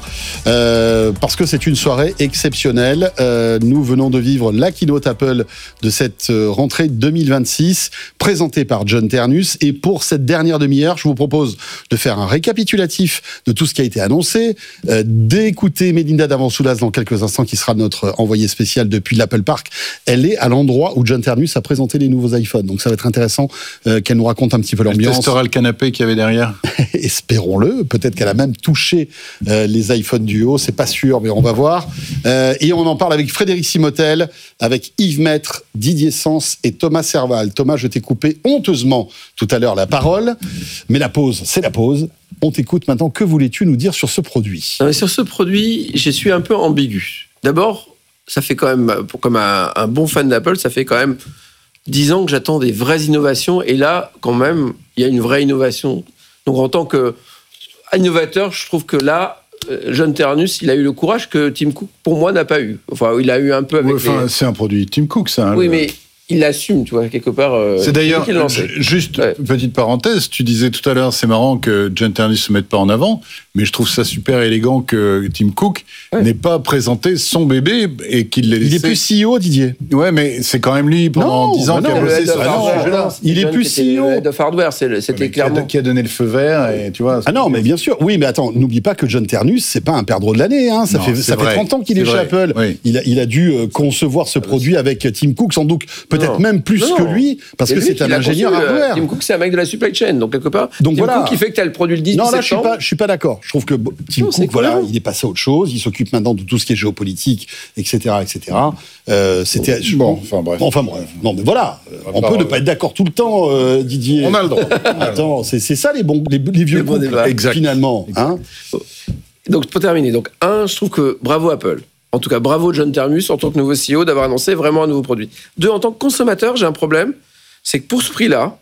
parce que c'est une soirée exceptionnelle, nous venons de vivre la keynote Apple de cette rentrée 2026, présentée par John Ternus, et pour cette dernière demi-heure, je vous propose de faire un récapitulatif de tout ce qui a été annoncé, d'écouter Mélinda Davansoulas dans quelques instants, qui sera notre envoyée spéciale depuis l'Apple Park. Elle est à l'endroit où John Ternus a présenté les nouveaux iPhones. Donc ça va être intéressant qu'elle nous raconte un petit peu l'ambiance. Elle testera le canapé qu'il y avait derrière. Espérons-le. Peut-être qu'elle a même touché les iPhones du haut. C'est pas sûr, mais on va voir. Et on en parle avec Frédéric Simotel, avec Yves Maître, Didier Sens et Thomas Serval. Thomas, je t'ai coupé honteusement tout à l'heure la parole. Mais la pause, c'est la pause. On t'écoute maintenant. Que voulais-tu nous dire sur ce produit ? Sur ce produit, je suis un peu ambigu. D'abord, ça fait quand même, comme un bon fan d'Apple, ça fait quand même 10 ans que j'attends des vraies innovations. Et là, quand même, il y a une vraie innovation. Donc, en tant qu'innovateur, je trouve que là, John Ternus, il a eu le courage que Tim Cook, pour moi, n'a pas eu. Enfin, il a eu un peu avec c'est un produit Tim Cook, ça. Oui, mais il l'assume, tu vois, quelque part. C'est d'ailleurs, juste petite parenthèse, tu disais tout à l'heure, c'est marrant que John Ternus se mette pas en avant, mais je trouve ça super élégant que Tim Cook n'ait pas présenté son bébé et qu'il l'ait laissé. Il est plus CEO, Didier. Ouais, mais c'est quand même lui pendant 10 ans qui a bossé sur hardware. Il est plus CEO. Head of hardware, c'était clairement. Qui a donné le feu vert, et tu vois. Ah non, mais bien sûr. Oui, mais attends, n'oublie pas que John Ternus, c'est pas un perdreau de l'année. Hein. Ça fait 30 ans qu'il est chez Apple. Oui. Il a dû concevoir ce produit avec Tim Cook, sans doute, peut-être même plus que lui, parce que c'est un ingénieur hardware. Tim Cook, c'est un mec de la supply chain, donc quelque part. Donc Tim Cook, qui fait que tu as le produit le 10 septembre. Non, là, je suis pas d'accord. Je trouve que Tim Cook, il est passé à autre chose. Il s'occupe maintenant de tout ce qui est géopolitique, etc., etc. C'était Enfin bref. Non, mais voilà. On peut ne pas être d'accord tout le temps, Didier. On a le droit. Attends, c'est ça les vieux couples, finalement. Hein. Donc pour terminer, je trouve que bravo Apple. En tout cas, bravo John Ternus en tant que nouveau CEO d'avoir annoncé vraiment un nouveau produit. 2, en tant que consommateur, j'ai un problème, c'est que pour ce prix-là,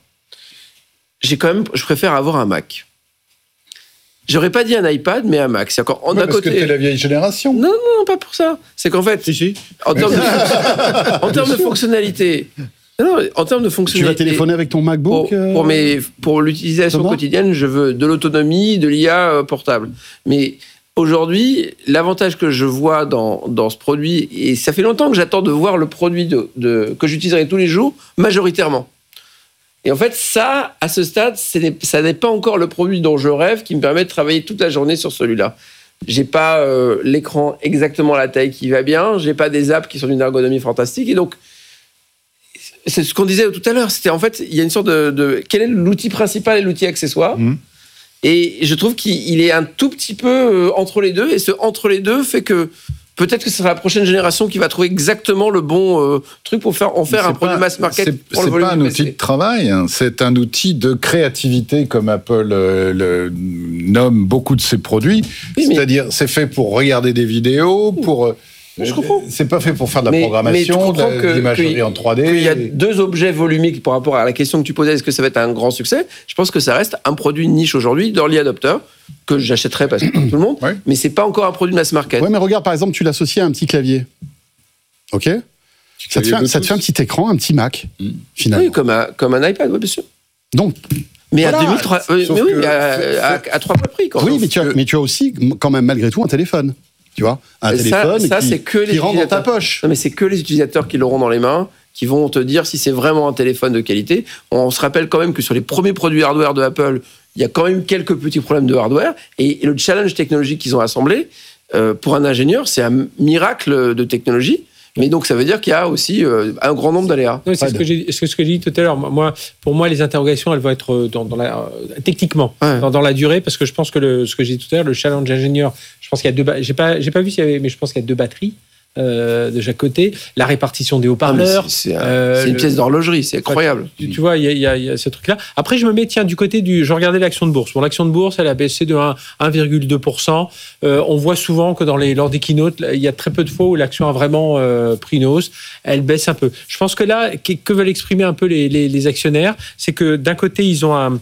je préfère avoir un Mac. J'aurais pas dit un iPad, mais un Mac. C'est encore parce que t'es la vieille génération. Non, pas pour ça. C'est qu'en fait, en termes de fonctionnalité. Tu vas téléphoner avec ton MacBook pour l'utilisation quotidienne, je veux de l'autonomie, de l'IA portable. Mais aujourd'hui, l'avantage que je vois dans ce produit, et ça fait longtemps que j'attends de voir le produit que j'utiliserai tous les jours, majoritairement. Et en fait, ça, à ce stade, ça n'est pas encore le produit dont je rêve, qui me permet de travailler toute la journée sur celui-là. J'ai pas l'écran exactement à la taille qui va bien, j'ai pas des apps qui sont d'une ergonomie fantastique, et donc c'est ce qu'on disait tout à l'heure. C'était en fait, il y a une sorte de quel est l'outil principal et l'outil accessoire. Et je trouve qu'il est un tout petit peu entre les deux. Et ce entre les deux fait que peut-être que ce sera la prochaine génération qui va trouver exactement le bon truc pour en faire un produit mass market. C'est pas un outil de travail, hein, c'est un outil de créativité comme Apple nomme beaucoup de ses produits. Oui, c'est-à-dire, c'est fait pour regarder des vidéos, pour... Je comprends. C'est pas fait pour faire de la programmation, de l'imagerie en 3D. Il y a deux objets volumiques par rapport à la question que tu posais, est-ce que ça va être un grand succès ? Je pense que ça reste un produit niche aujourd'hui, d'early adopter, que j'achèterais parce que tout le monde, mais c'est pas encore un produit de mass market. Ouais, mais regarde, par exemple, tu l'associes à un petit clavier. OK ? Ça te fait un petit écran, un petit Mac, finalement. Oui, comme un iPad, oui, bien sûr. Donc... Mais voilà, à 2003, à 3 fois le prix. Oui, mais tu as aussi, quand même, malgré tout, un téléphone. Tu vois, un téléphone qui rentre dans ta poche. Non, mais c'est que les utilisateurs qui l'auront dans les mains, qui vont te dire si c'est vraiment un téléphone de qualité. On se rappelle quand même que sur les premiers produits hardware de Apple, il y a quand même quelques petits problèmes de hardware. Et le challenge technologique qu'ils ont assemblé, pour un ingénieur, c'est un miracle de technologie. Mais donc, ça veut dire qu'il y a aussi un grand nombre d'aléas. Non, c'est ce que j'ai dit tout à l'heure. Pour moi, les interrogations, elles vont être techniquement, dans la durée, parce que je pense que ce que j'ai dit tout à l'heure, le challenge ingénieur, je pense qu'il y a j'ai pas vu s'il y avait, mais je pense qu'il y a 2 batteries. De chaque côté, la répartition des haut-parleurs. C'est une pièce d'horlogerie, c'est incroyable. Tu vois, il y a ce truc-là. Après, je me mets, du côté je regardais l'action de bourse. Bon, l'action de bourse, elle a baissé de 1,2%. On voit souvent que lors des keynotes, il y a très peu de fois où l'action a vraiment pris une hausse. Elle baisse un peu. Je pense que là, que veulent exprimer un peu les actionnaires, c'est que d'un côté, ils ont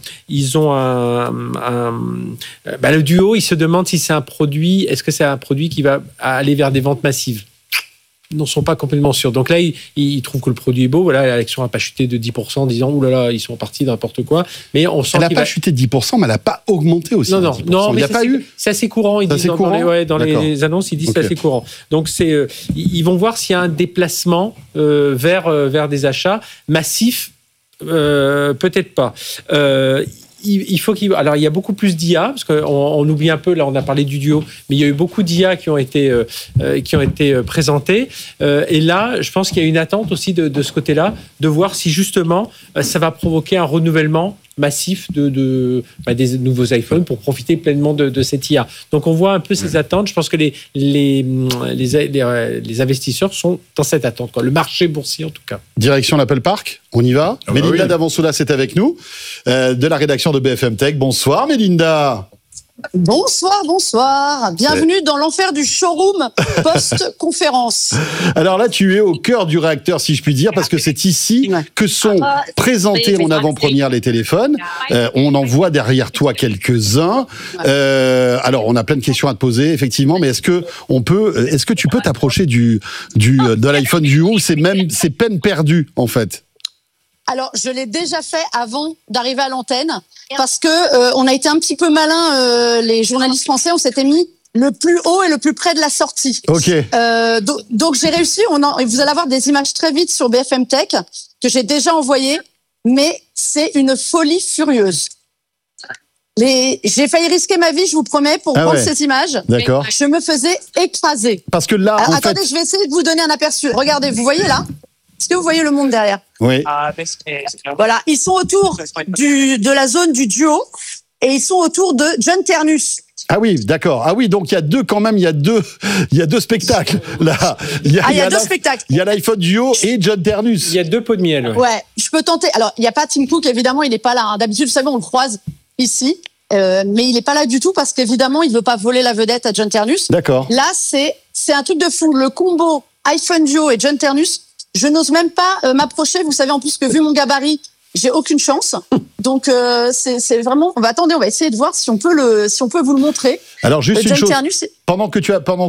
le duo, ils se demandent si c'est un produit, est-ce que c'est un produit qui va aller vers des ventes massives? N'en sont pas complètement sûrs. Donc là, ils trouvent que le produit est beau. Voilà, l'action n'a pas chuté de 10% en disant « Ouh là là, ils sont partis de n'importe quoi ». Mais on sent elle n'a pas chuté de 10%, mais elle n'a pas augmenté aussi. Non, mais c'est assez courant. Ils disent dans les annonces, ils disent c'est assez courant. Donc ils vont voir s'il y a un déplacement vers des achats massifs. Peut-être pas. Alors, il y a beaucoup plus d'IA, parce qu'on oublie un peu, là, on a parlé du duo, mais il y a eu beaucoup d'IA qui ont été présentées. Et là, je pense qu'il y a une attente aussi de ce côté-là, de voir si justement, ça va provoquer un renouvellement massif des nouveaux iPhones pour profiter pleinement de cette IA. Donc, on voit un peu ces attentes. Je pense que les investisseurs sont dans cette attente, quoi. Le marché boursier, en tout cas. Direction l'Apple Park, on y va. Mélinda Davansoula, c'est avec nous, de la rédaction de BFM Tech. Bonsoir, Mélinda. Bonsoir. Bienvenue dans l'enfer du showroom post-conférence. Alors là, tu es au cœur du réacteur, si je puis dire, parce que c'est ici que sont présentés en avant-première les téléphones. On en voit derrière toi quelques-uns. Alors, on a plein de questions à te poser, effectivement, mais est-ce que tu peux t'approcher de l'iPhone Duo? C'est peine perdue, en fait. Alors, je l'ai déjà fait avant d'arriver à l'antenne, parce que on a été un petit peu malin, les journalistes français, on s'était mis le plus haut et le plus près de la sortie. Ok. Donc j'ai réussi. Vous allez avoir des images très vite sur BFM Tech que j'ai déjà envoyées, mais c'est une folie furieuse. J'ai failli risquer ma vie, je vous promets, pour prendre ces images. D'accord. Je me faisais écraser. Parce que là, attendez, je vais essayer de vous donner un aperçu. Regardez, vous voyez là ? Est-ce que vous voyez le monde derrière ? Oui. Voilà, ils sont autour de la zone du duo et ils sont autour de John Ternus. Ah oui, d'accord. Ah oui, donc il y a deux spectacles là. Il y a deux spectacles. Il y a l'iPhone Duo et John Ternus. Il y a 2 pots de miel. Ouais, je peux tenter. Alors, il n'y a pas Tim Cook, évidemment, il n'est pas là. Hein. D'habitude, vous savez, on le croise ici. Mais il n'est pas là du tout parce qu'évidemment, il ne veut pas voler la vedette à John Ternus. D'accord. Là, c'est un truc de fou. Le combo iPhone Duo et John Ternus, je n'ose même pas m'approcher. Vous savez, en plus que vu mon gabarit, j'ai aucune chance. Donc, c'est vraiment... on va essayer de voir si on peut vous le montrer. Alors, juste une chose. Ternus, pendant que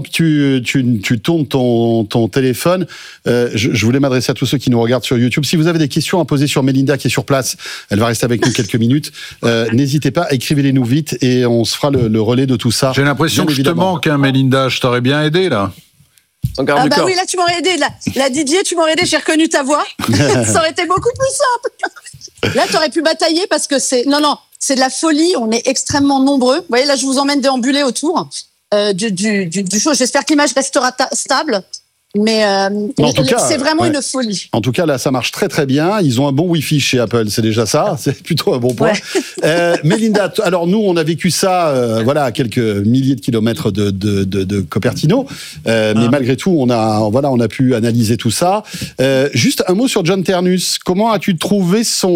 tu tournes ton téléphone, je voulais m'adresser à tous ceux qui nous regardent sur YouTube. Si vous avez des questions à poser sur Mélinda qui est sur place, elle va rester avec nous quelques minutes. N'hésitez pas, écrivez-les nous vite et on se fera le relais de tout ça. J'ai l'impression que je te manque, hein, Mélinda. Je t'aurais bien aidé, là. Oui, là tu m'aurais aidé. Là Didier, tu m'aurais aidé, j'ai reconnu ta voix. Ça aurait été beaucoup plus simple. Là, tu aurais pu batailler parce que c'est de la folie. On est extrêmement nombreux. Vous voyez, là, je vous emmène déambuler autour du show. J'espère que l'image restera stable. Mais c'est vraiment une folie. En tout cas, là, ça marche très très bien. Ils ont un bon Wi-Fi chez Apple, c'est déjà ça. C'est plutôt un bon point. Mélinda, alors nous, on a vécu ça, à quelques milliers de kilomètres de Cupertino, mais malgré tout, on a pu analyser tout ça. Juste un mot sur John Ternus. Comment as-tu trouvé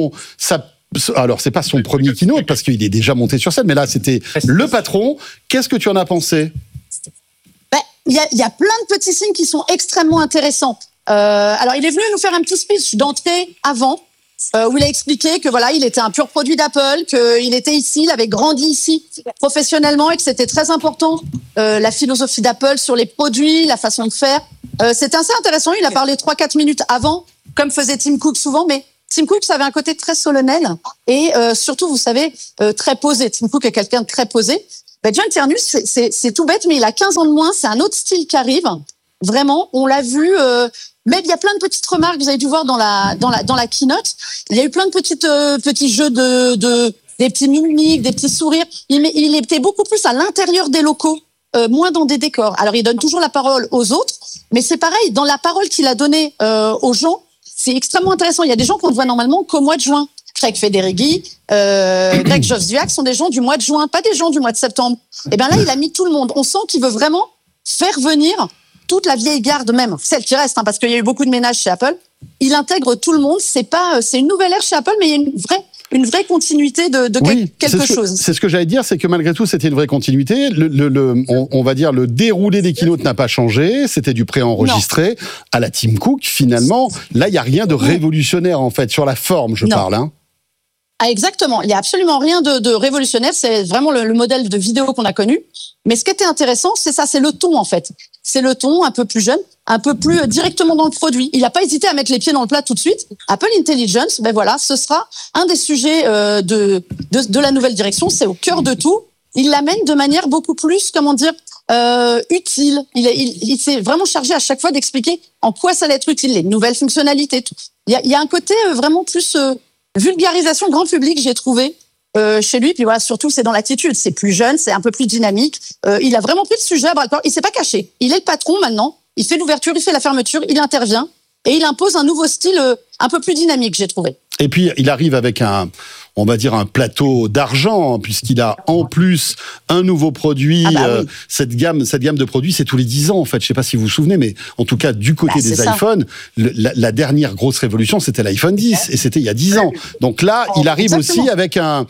alors, c'est pas son premier keynote parce qu'il est déjà monté sur scène, mais là, c'était le patron. Qu'est-ce que tu en as pensé? Il y a plein de petits signes qui sont extrêmement intéressants. Alors, il est venu nous faire un petit speech d'entrée avant, où il a expliqué que il était un pur produit d'Apple, qu'il était ici, il avait grandi ici professionnellement et que c'était très important la philosophie d'Apple sur les produits, la façon de faire. C'était assez intéressant. Il a parlé 3-4 minutes avant, comme faisait Tim Cook souvent, mais Tim Cook, ça avait un côté très solennel et surtout, vous savez, très posé. Tim Cook est quelqu'un de très posé. John Ternus, c'est tout bête, mais il a 15 ans de moins. C'est un autre style qui arrive. Vraiment, on l'a vu. Mais il y a plein de petites remarques. Vous avez dû voir dans la keynote. Il y a eu plein de petits jeux des petits mimiques, des petits sourires. Il était beaucoup plus à l'intérieur des locaux, moins dans des décors. Alors, il donne toujours la parole aux autres, mais c'est pareil. Dans la parole qu'il a donnée aux gens, c'est extrêmement intéressant. Il y a des gens qu'on ne voit normalement qu'au mois de juin. Craig Federighi, Greg Joswiak sont des gens du mois de juin, pas des gens du mois de septembre. Et bien là, il a mis tout le monde. On sent qu'il veut vraiment faire venir toute la vieille garde, même celle qui reste, parce qu'il y a eu beaucoup de ménage chez Apple. Il intègre tout le monde. C'est une nouvelle ère chez Apple, mais il y a une vraie continuité de quelque chose. C'est ce que j'allais dire, c'est que malgré tout, c'était une vraie continuité. On va dire le déroulé des keynotes n'a pas changé. C'était du préenregistré à la Tim Cook. Finalement, là, il y a rien de révolutionnaire en fait sur la forme. Je parle. Ah, exactement. Il y a absolument rien de révolutionnaire. C'est vraiment le modèle de vidéo qu'on a connu. Mais ce qui était intéressant, c'est ça, c'est le ton en fait. C'est le ton un peu plus jeune, un peu plus directement dans le produit. Il n'a pas hésité à mettre les pieds dans le plat tout de suite. Apple Intelligence, ce sera un des sujets de la nouvelle direction. C'est au cœur de tout. Il l'amène de manière beaucoup plus, utile. Il s'est vraiment chargé à chaque fois d'expliquer en quoi ça allait être utile, les nouvelles fonctionnalités. Tout. Il y a un côté vraiment plus vulgarisation grand public, j'ai trouvé chez lui. Puis surtout, c'est dans l'attitude. C'est plus jeune, c'est un peu plus dynamique. Il a vraiment pris le sujet à bras-le-corps. Il s'est pas caché. Il est le patron maintenant. Il fait l'ouverture, il fait la fermeture, il intervient et il impose un nouveau style un peu plus dynamique, j'ai trouvé. Et puis, il arrive avec un plateau d'argent, puisqu'il a en plus un nouveau produit. Cette gamme de produits, c'est tous les 10 ans, en fait. Je sais pas si vous vous souvenez, mais en tout cas, du côté des iPhones, la dernière grosse révolution, c'était l'iPhone 10, et c'était il y a 10 ans. Donc là, il arrive aussi avec un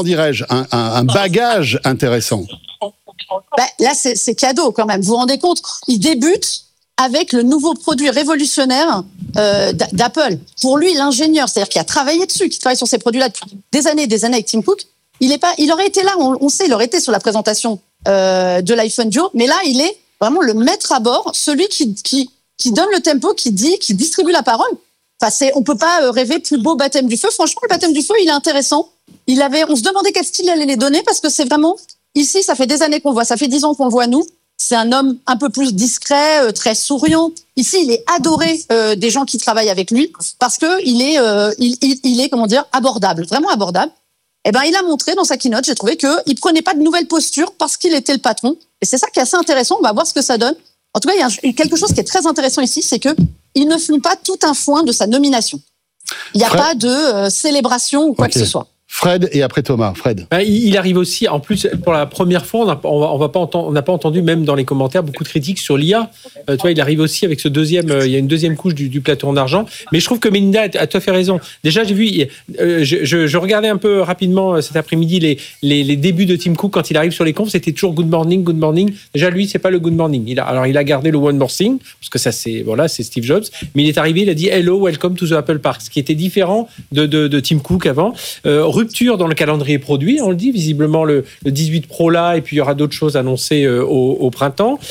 bagage intéressant. Là, c'est cadeau, quand même. Vous vous rendez compte? Il débute avec le nouveau produit révolutionnaire d'Apple. Pour lui, l'ingénieur, c'est-à-dire qui a travaillé dessus, qui travaille sur ces produits-là depuis des années avec Tim Cook, il aurait été là, on sait, il aurait été sur la présentation de l'iPhone Duo, mais là, il est vraiment le maître à bord, celui qui donne le tempo, qui distribue la parole. Enfin, on peut pas rêver plus beau baptême du feu. Franchement, le baptême du feu, il est intéressant. On se demandait quel style il allait les donner, parce que c'est vraiment, ici, ça fait des années qu'on le voit, ça fait 10 ans qu'on le voit, nous. C'est un homme un peu plus discret, très souriant. Ici, il est adoré des gens qui travaillent avec lui parce que il est abordable, vraiment abordable. Eh ben, il a montré dans sa keynote, j'ai trouvé qu'il prenait pas de nouvelles postures parce qu'il était le patron. Et c'est ça qui est assez intéressant. On va voir ce que ça donne. En tout cas, il y a quelque chose qui est très intéressant ici, c'est que il ne fume pas tout un foin de sa nomination. Il n'y a pas de célébration ou quoi que ce soit. Fred et après Thomas. Fred. Il arrive aussi, en plus, pour la première fois, on n'a pas entendu, même dans les commentaires, beaucoup de critiques sur l'IA. Il arrive aussi avec il y a une deuxième couche du plateau en argent. Mais je trouve que Mélinda a tout à fait raison. Déjà, j'ai vu, je regardais un peu rapidement cet après-midi les débuts de Tim Cook quand il arrive sur les confs, c'était toujours good morning, good morning. Déjà, lui, c'est pas le good morning. Il a gardé le one more thing, parce que ça, c'est Steve Jobs. Mais il est arrivé, il a dit hello, welcome to the Apple Park, ce qui était différent de Tim Cook avant. Rupture dans le calendrier produit, on le dit, visiblement le 18 Pro là, et puis il y aura d'autres choses annoncées au printemps.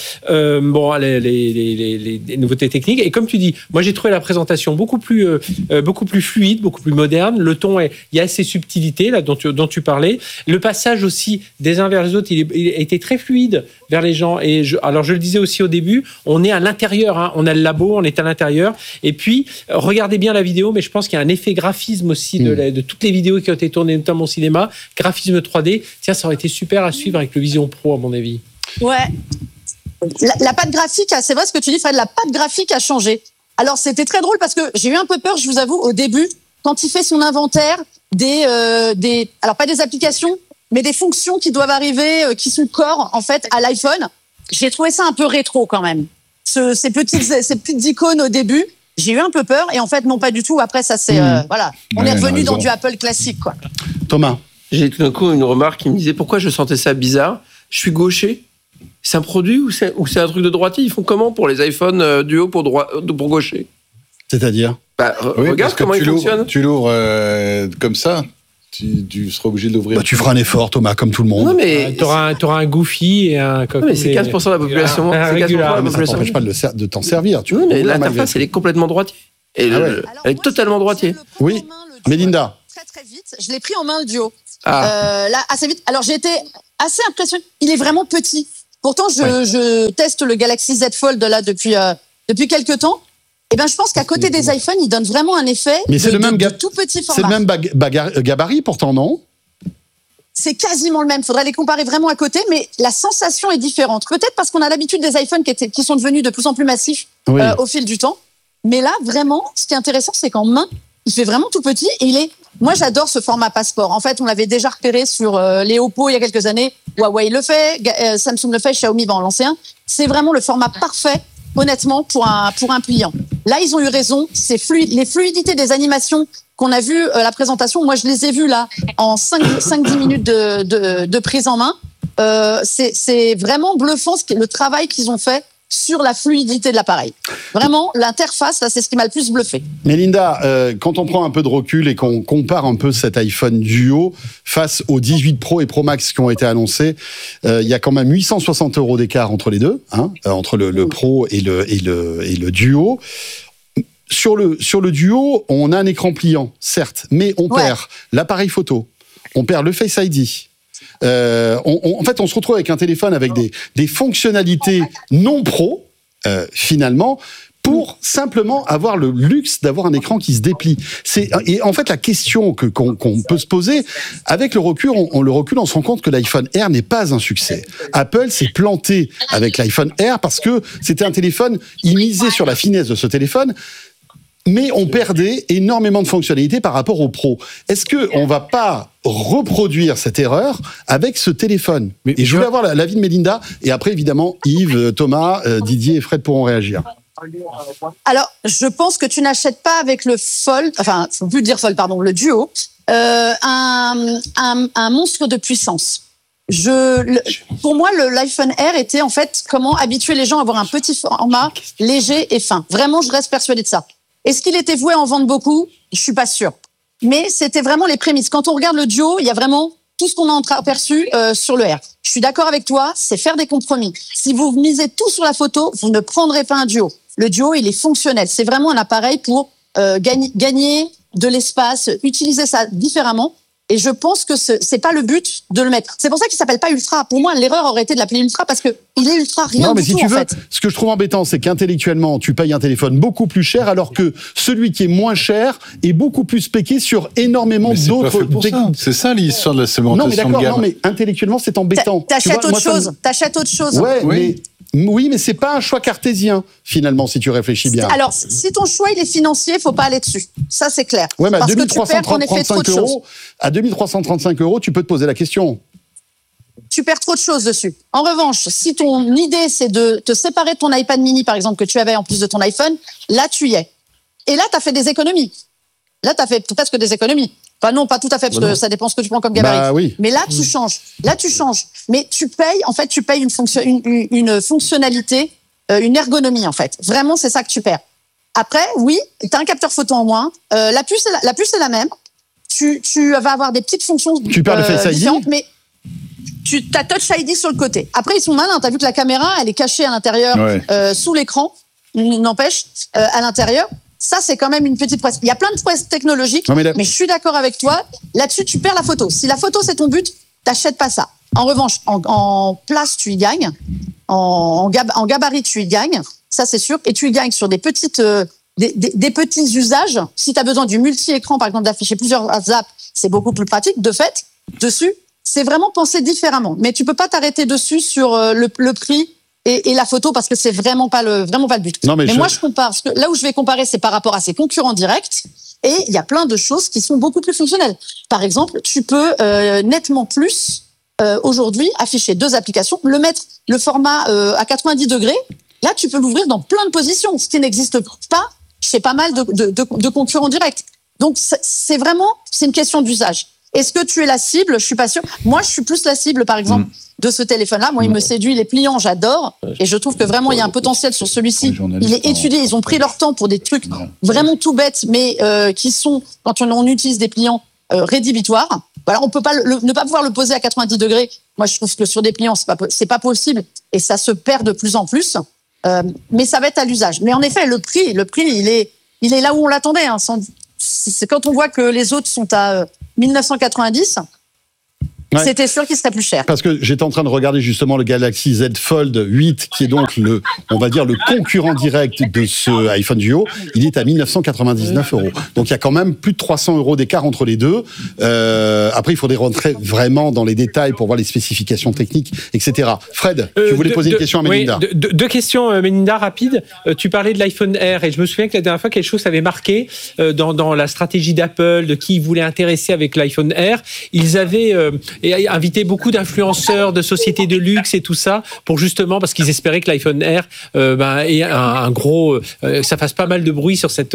Les nouveautés techniques. Et comme tu dis, moi j'ai trouvé la présentation beaucoup plus fluide, beaucoup plus moderne. Le ton, il y a ces subtilités là dont tu parlais. Le passage aussi des uns vers les autres, il était très fluide vers les gens. Et je le disais aussi au début, on est à l'intérieur, on a le labo, on est à l'intérieur. Et puis regardez bien la vidéo, mais je pense qu'il y a un effet graphisme aussi de toutes les vidéos qui ont été tournées, notamment au cinéma, graphisme 3D. Tiens, ça aurait été super à suivre avec le Vision Pro, à mon avis. Ouais. La patte graphique, c'est vrai ce que tu dis, Fred, la patte graphique a changé. Alors, c'était très drôle parce que j'ai eu un peu peur, je vous avoue, au début, quand il fait son inventaire alors pas des applications, mais des fonctions qui doivent arriver, qui sont core, en fait, à l'iPhone. J'ai trouvé ça un peu rétro, quand même. Ces petites icônes au début, j'ai eu un peu peur, et en fait, non, pas du tout. Après, ça, c'est, voilà. On est revenu dans du Apple classique, quoi. Thomas. J'ai tout d'un coup une remarque qui me disait pourquoi je sentais ça bizarre. Je suis gaucher. C'est un produit ou c'est un truc de droitier? Ils font comment pour les iPhones Duo pour gaucher? C'est-à-dire regarde comment il fonctionne. Tu l'ouvres comme ça, tu seras obligé de l'ouvrir. Tu feras un effort, Thomas, comme tout le monde. Non, mais t'auras un Goofy et un... Non, mais c'est 15% de la population. Un régular. Mais ça ne t'empêche pas de t'en servir. Oui, mais l'interface, elle est complètement droitier. Et elle est totalement droitier. Oui, Mélinda. Très vite, je l'ai pris en main, le Duo. Là, assez vite. Alors, j'ai été assez impressionnée. Il est vraiment petit. Pourtant, je teste le Galaxy Z Fold là depuis quelques temps. Et ben, je pense qu'à côté des iPhones, il donne vraiment un effet de tout petit format. C'est le même gabarit, pourtant, non? C'est quasiment le même. Faudrait les comparer vraiment à côté, mais la sensation est différente. Peut-être parce qu'on a l'habitude des iPhones qui sont devenus de plus en plus massifs au fil du temps. Mais là, vraiment, ce qui est intéressant, c'est qu'en main, il fait vraiment tout petit et moi, j'adore ce format passeport. En fait, on l'avait déjà repéré sur les Oppo il y a quelques années. Huawei le fait, Samsung le fait, Xiaomi va en lancer un. C'est vraiment le format parfait, honnêtement, pour un pliant. Là, ils ont eu raison. C'est fluide. Les fluidités des animations qu'on a vues la présentation, moi, je les ai vues là en 5-10 minutes de prise en main. C'est vraiment bluffant le travail qu'ils ont fait sur la fluidité de l'appareil. Vraiment, l'interface, là, c'est ce qui m'a le plus bluffé. Mélinda, quand on prend un peu de recul et qu'on compare un peu cet iPhone Duo face aux 18 Pro et Pro Max qui ont été annoncés, il y a quand même 860 € d'écart entre les deux, entre le Pro et le Duo. Sur le Duo, on a un écran pliant, certes, mais on perd l'appareil photo, on perd le Face ID. En fait, on se retrouve avec un téléphone avec des fonctionnalités non pro, finalement, pour simplement avoir le luxe d'avoir un écran qui se déplie. Et en fait, la question qu'on peut se poser, avec le recul, on se rend compte que l'iPhone Air n'est pas un succès. Apple s'est planté avec l'iPhone Air parce que c'était un téléphone, il misait sur la finesse de ce téléphone, mais on perdait énormément de fonctionnalités par rapport au Pro. Est-ce qu'on ne va pas reproduire cette erreur avec ce téléphone? Et je voulais avoir l'avis de Mélinda, et après, évidemment, Yves, Thomas, Didier et Fred pourront réagir. Alors, je pense que tu n'achètes pas avec le Fold, enfin, faut plus dire Fold, pardon, le Duo, un monstre de puissance. Pour moi, l'iPhone Air était en fait comment habituer les gens à avoir un petit format léger et fin. Vraiment, je reste persuadée de ça. Est-ce qu'il était voué à en vendre beaucoup? Je suis pas sûre. Mais c'était vraiment les prémices. Quand on regarde le Duo, il y a vraiment tout ce qu'on a aperçu sur le R. Je suis d'accord avec toi, c'est faire des compromis. Si vous misez tout sur la photo, vous ne prendrez pas un Duo. Le Duo, il est fonctionnel. C'est vraiment un appareil pour gagner de l'espace, utiliser ça différemment. Et je pense que c'est pas le but de le mettre. C'est pour ça qu'il s'appelle pas Ultra. Pour moi, l'erreur aurait été de l'appeler Ultra parce que il est Ultra rien du tout, en fait. Ce que je trouve embêtant, c'est qu'intellectuellement, tu payes un téléphone beaucoup plus cher, alors que celui qui est moins cher est beaucoup plus spéqué sur énormément d'autres. C'est ça l'histoire de la segmentation de gamme. Non, mais intellectuellement, c'est embêtant. T'achètes autre chose. T'achètes autre chose. Ouais, oui, mais c'est pas un choix cartésien, finalement, si tu réfléchis bien. Alors, si ton choix, il est financier, faut pas aller dessus. Ça, c'est clair. Ouais, mais à parce que tu perds, en effet, trop de choses. À 2335 €, tu peux te poser la question. Tu perds trop de choses dessus. En revanche, si ton idée, c'est de te séparer de ton iPad mini, par exemple, que tu avais en plus de ton iPhone, là, tu y es. Et là, tu as fait des économies. Là, tu as fait presque des économies. Enfin non, pas tout à fait, parce que ça dépend ce que tu prends comme gabarit. Oui. Mais là, tu changes. Mais tu payes une fonctionnalité, une ergonomie, en fait. Vraiment, c'est ça que tu perds. Après, oui, tu as un capteur photo en moins. La puce est la même. Tu vas avoir des petites fonctions tu perds le Face ID différentes, mais tu as Touch ID sur le côté. Après, ils sont malins. Tu as vu que la caméra, elle est cachée à l'intérieur, sous l'écran. N'empêche, à l'intérieur. Ça, c'est quand même une petite prouesse. Il y a plein de prouesses technologiques, mais je suis d'accord avec toi. Là-dessus, tu perds la photo. Si la photo, c'est ton but, t'achètes pas ça. En revanche, en place, tu y gagnes. En gabarit, tu y gagnes. Ça, c'est sûr. Et tu y gagnes sur des petits usages. Si tu as besoin du multi-écran, par exemple, d'afficher plusieurs apps, c'est beaucoup plus pratique. De fait, dessus, c'est vraiment pensé différemment. Mais tu peux pas t'arrêter dessus sur le prix et la photo parce que c'est vraiment pas le but. Non, mais moi je compare, parce que là où je vais comparer, c'est par rapport à ses concurrents directs. Et il y a plein de choses qui sont beaucoup plus fonctionnelles. Par exemple, tu peux nettement plus aujourd'hui afficher 2 applications, le format à 90 degrés. Là, tu peux l'ouvrir dans plein de positions, ce qui n'existe pas chez pas mal de concurrents directs. Donc, c'est une question d'usage. Est-ce que tu es la cible? Je suis pas sûre. Moi, je suis plus la cible, par exemple, de ce téléphone-là. Moi, il me séduit. Les pliants, j'adore. Et je trouve que vraiment, il y a un potentiel sur celui-ci. Il est étudié. Ils ont pris leur temps pour des trucs vraiment tout bêtes, mais qui sont, quand on utilise des pliants, rédhibitoires. Voilà, on peut pas ne pas pouvoir le poser à 90 degrés. Moi, je trouve que sur des pliants, c'est pas possible. Et ça se perd de plus en plus. Mais ça va être à l'usage. Mais en effet, le prix, il est là où on l'attendait. Hein, c'est quand on voit que les autres sont à 1990. Ouais. C'était sûr qu'il serait plus cher. Parce que j'étais en train de regarder justement le Galaxy Z Fold 8, qui est donc le concurrent direct de ce iPhone Duo. Il est à 1999 €. Donc il y a quand même plus de 300 € d'écart entre les deux. Après, il faudrait rentrer vraiment dans les détails pour voir les spécifications techniques, etc. Fred, tu voulais poser une question à Mélinda. Oui, deux questions, Mélinda, rapides. Tu parlais de l'iPhone Air et je me souviens que la dernière fois, quelque chose avait marqué dans la stratégie d'Apple, de qui ils voulaient intéresser avec l'iPhone Air. Ils avaient invité beaucoup d'influenceurs, de sociétés de luxe et tout ça, pour justement, parce qu'ils espéraient que l'iPhone Air ait un gros... ça fasse pas mal de bruit sur cette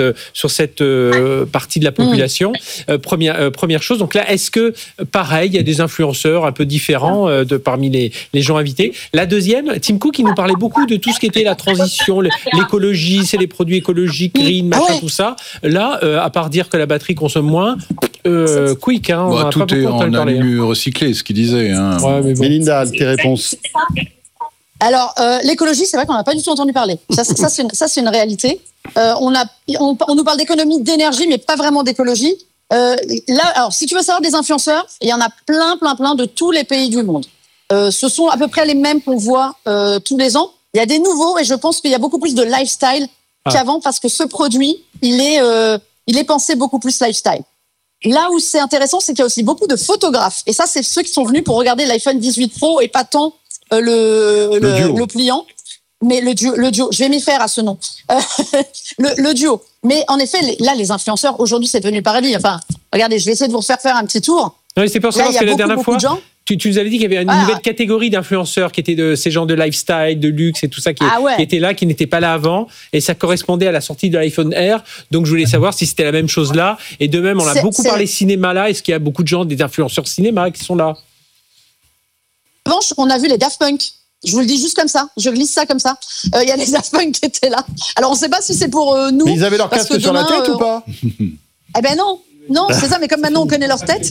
partie de la population. Première chose. Donc là, est-ce que, pareil, il y a des influenceurs un peu différents parmi les gens invités? La deuxième, Tim Cook, il nous parlait beaucoup de tout ce qui était la transition, l'écologie, c'est les produits écologiques, green, machin, tout ça. Là, à part dire que la batterie consomme moins, quick, hein, on tout est en alu recyclé, ce qu'il disait. Hein. Ouais, mais bon. Mélinda, tes réponses. Alors, l'écologie, c'est vrai qu'on n'a pas du tout entendu parler. Ça, c'est une réalité. On nous parle d'économie, d'énergie, mais pas vraiment d'écologie. Là, alors, si tu veux savoir des influenceurs, il y en a plein de tous les pays du monde. Ce sont à peu près les mêmes qu'on voit tous les ans. Il y a des nouveaux, et je pense qu'il y a beaucoup plus de lifestyle qu'avant, parce que ce produit, il est pensé beaucoup plus lifestyle. Là où c'est intéressant, c'est qu'il y a aussi beaucoup de photographes. Et ça, c'est ceux qui sont venus pour regarder l'iPhone 18 Pro et pas tant le pliant. Mais le duo, je vais m'y faire à ce nom. Le duo. Mais en effet, les influenceurs, aujourd'hui, c'est devenu le paradis. Enfin, regardez, je vais essayer de vous faire un petit tour. Non, c'est pour ça que la dernière fois, tu nous avais dit qu'il y avait une nouvelle catégorie d'influenceurs qui étaient de ces gens de lifestyle, de luxe et tout ça qui étaient là, qui n'étaient pas là avant. Et ça correspondait à la sortie de l'iPhone Air. Donc, je voulais savoir si c'était la même chose là. Et de même, on a beaucoup parlé cinéma là. Est-ce qu'il y a beaucoup de gens, des influenceurs cinéma qui sont là? En revanche, on a vu les Daft Punk. Je vous le dis juste comme ça. Je glisse ça comme ça. Il y a les Daft Punk qui étaient là. Alors, on ne sait pas si c'est pour nous. Mais ils avaient leur casque sur la tête ou pas? Eh ben non. Non, c'est ça, mais comme maintenant on connaît leur tête,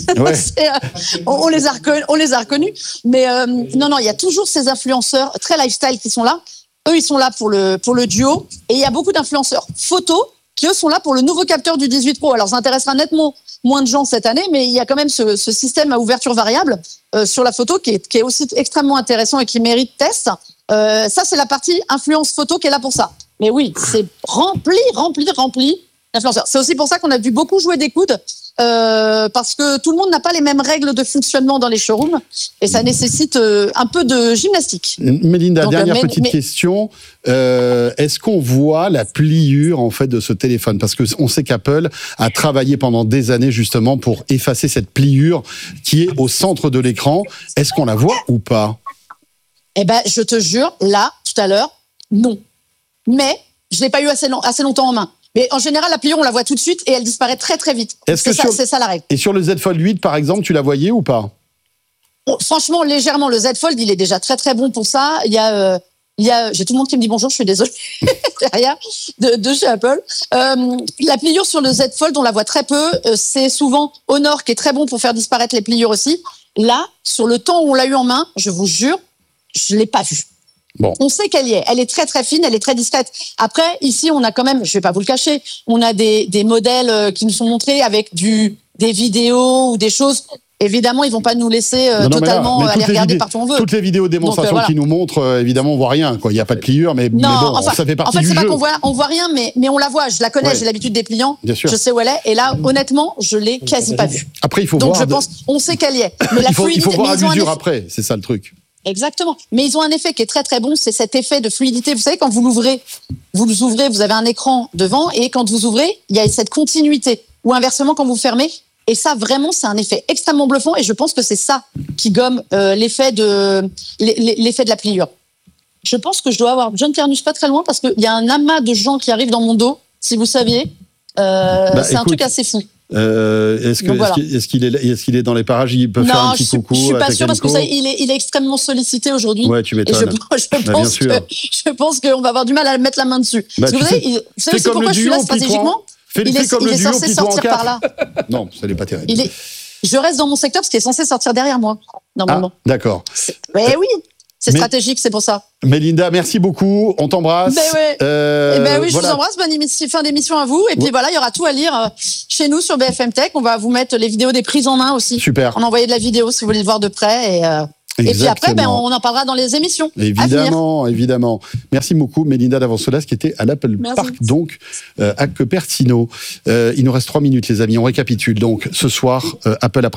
on les a reconnus. Mais non, il y a toujours ces influenceurs très lifestyle qui sont là. Eux, ils sont là pour le duo. Et il y a beaucoup d'influenceurs photos qui, eux, sont là pour le nouveau capteur du 18 Pro. Alors, ça intéressera nettement moins de gens cette année, mais il y a quand même ce système à ouverture variable sur la photo qui est aussi extrêmement intéressant et qui mérite test. Ça, c'est la partie influence photo qui est là pour ça. Mais oui, c'est rempli d'influenceurs. C'est aussi pour ça qu'on a dû beaucoup jouer des coudes, parce que tout le monde n'a pas les mêmes règles de fonctionnement dans les showrooms, et ça nécessite un peu de gymnastique. Mélinda, dernière petite question. Est-ce qu'on voit la pliure en fait de ce téléphone? Parce que on sait qu'Apple a travaillé pendant des années justement pour effacer cette pliure qui est au centre de l'écran. Est-ce qu'on la voit ou pas? Eh ben, je te jure, là, tout à l'heure, non. Mais je l'ai pas eu assez longtemps en main. Mais en général, la pliure, on la voit tout de suite et elle disparaît très très vite. C'est ça la règle. Et sur le Z Fold 8, par exemple, tu la voyais ou pas? Franchement, légèrement, le Z Fold, il est déjà très très bon pour ça. Il y a j'ai tout le monde qui me dit bonjour, je suis désolée, derrière, de chez Apple. La pliure sur le Z Fold, on la voit très peu. C'est souvent Honor qui est très bon pour faire disparaître les pliures aussi. Là, sur le temps où on l'a eu en main, je vous jure, je l'ai pas vue. Bon. On sait qu'elle y est. Elle est très très fine, elle est très discrète. Après, ici, on a quand même, je vais pas vous le cacher, on a des modèles qui nous sont montrés avec des vidéos ou des choses. Évidemment, ils vont pas nous laisser totalement aller regarder partout où on veut. Toutes les vidéos démonstration qui nous montrent, évidemment, on voit rien. Il n'y a pas de pliure, mais bon, ça fait partie du jeu. En fait, c'est pas on voit rien, mais on la voit. Je la connais, j'ai l'habitude des pliants. Bien sûr. Je sais où elle est. Et là, honnêtement, je l'ai quasi pas vue. Après, il faut voir. Donc, je pense, on sait qu'elle y est. Mais il faut voir à l'usure après. C'est ça le truc. Exactement. Mais ils ont un effet qui est très très bon, c'est cet effet de fluidité. Vous savez, quand vous l'ouvrez, vous avez un écran devant, et quand vous ouvrez, il y a cette continuité. Ou inversement, quand vous fermez. Et ça, vraiment, c'est un effet extrêmement bluffant, et je pense que c'est ça qui gomme l'effet de la pliure. Je pense que je dois avoir John Ternus pas très loin, parce qu'il y a un amas de gens qui arrivent dans mon dos, si vous saviez. C'est un truc assez fou. Est-ce qu'il est dans les parages? Il peut faire un petit coucou. Je suis pas sûre, parce que il est extrêmement sollicité aujourd'hui. Ouais, tu m'étonnes. Je pense qu'on va avoir du mal à mettre la main dessus. Parce que vous savez pourquoi je suis là stratégiquement? Il est censé sortir par là. Non, ça n'est pas terrible. Je reste dans mon secteur parce qu'il est censé sortir derrière moi, normalement. Ah, d'accord. Mais oui, c'est stratégique, c'est pour ça. Mélinda, merci beaucoup. On t'embrasse. Oui, je vous embrasse. Bonne fin d'émission à vous. Et puis voilà, il y aura tout à lire chez nous sur BFM Tech. On va vous mettre les vidéos des prises en main aussi. Super. On a envoyé de la vidéo si vous voulez le voir de près. Et puis après, on en parlera dans les émissions. Évidemment. Merci beaucoup, Mélinda Davansolas, qui était à l'Apple Park, donc, à Cupertino. Il nous reste 3 minutes, les amis. On récapitule. Donc, ce soir, Apple a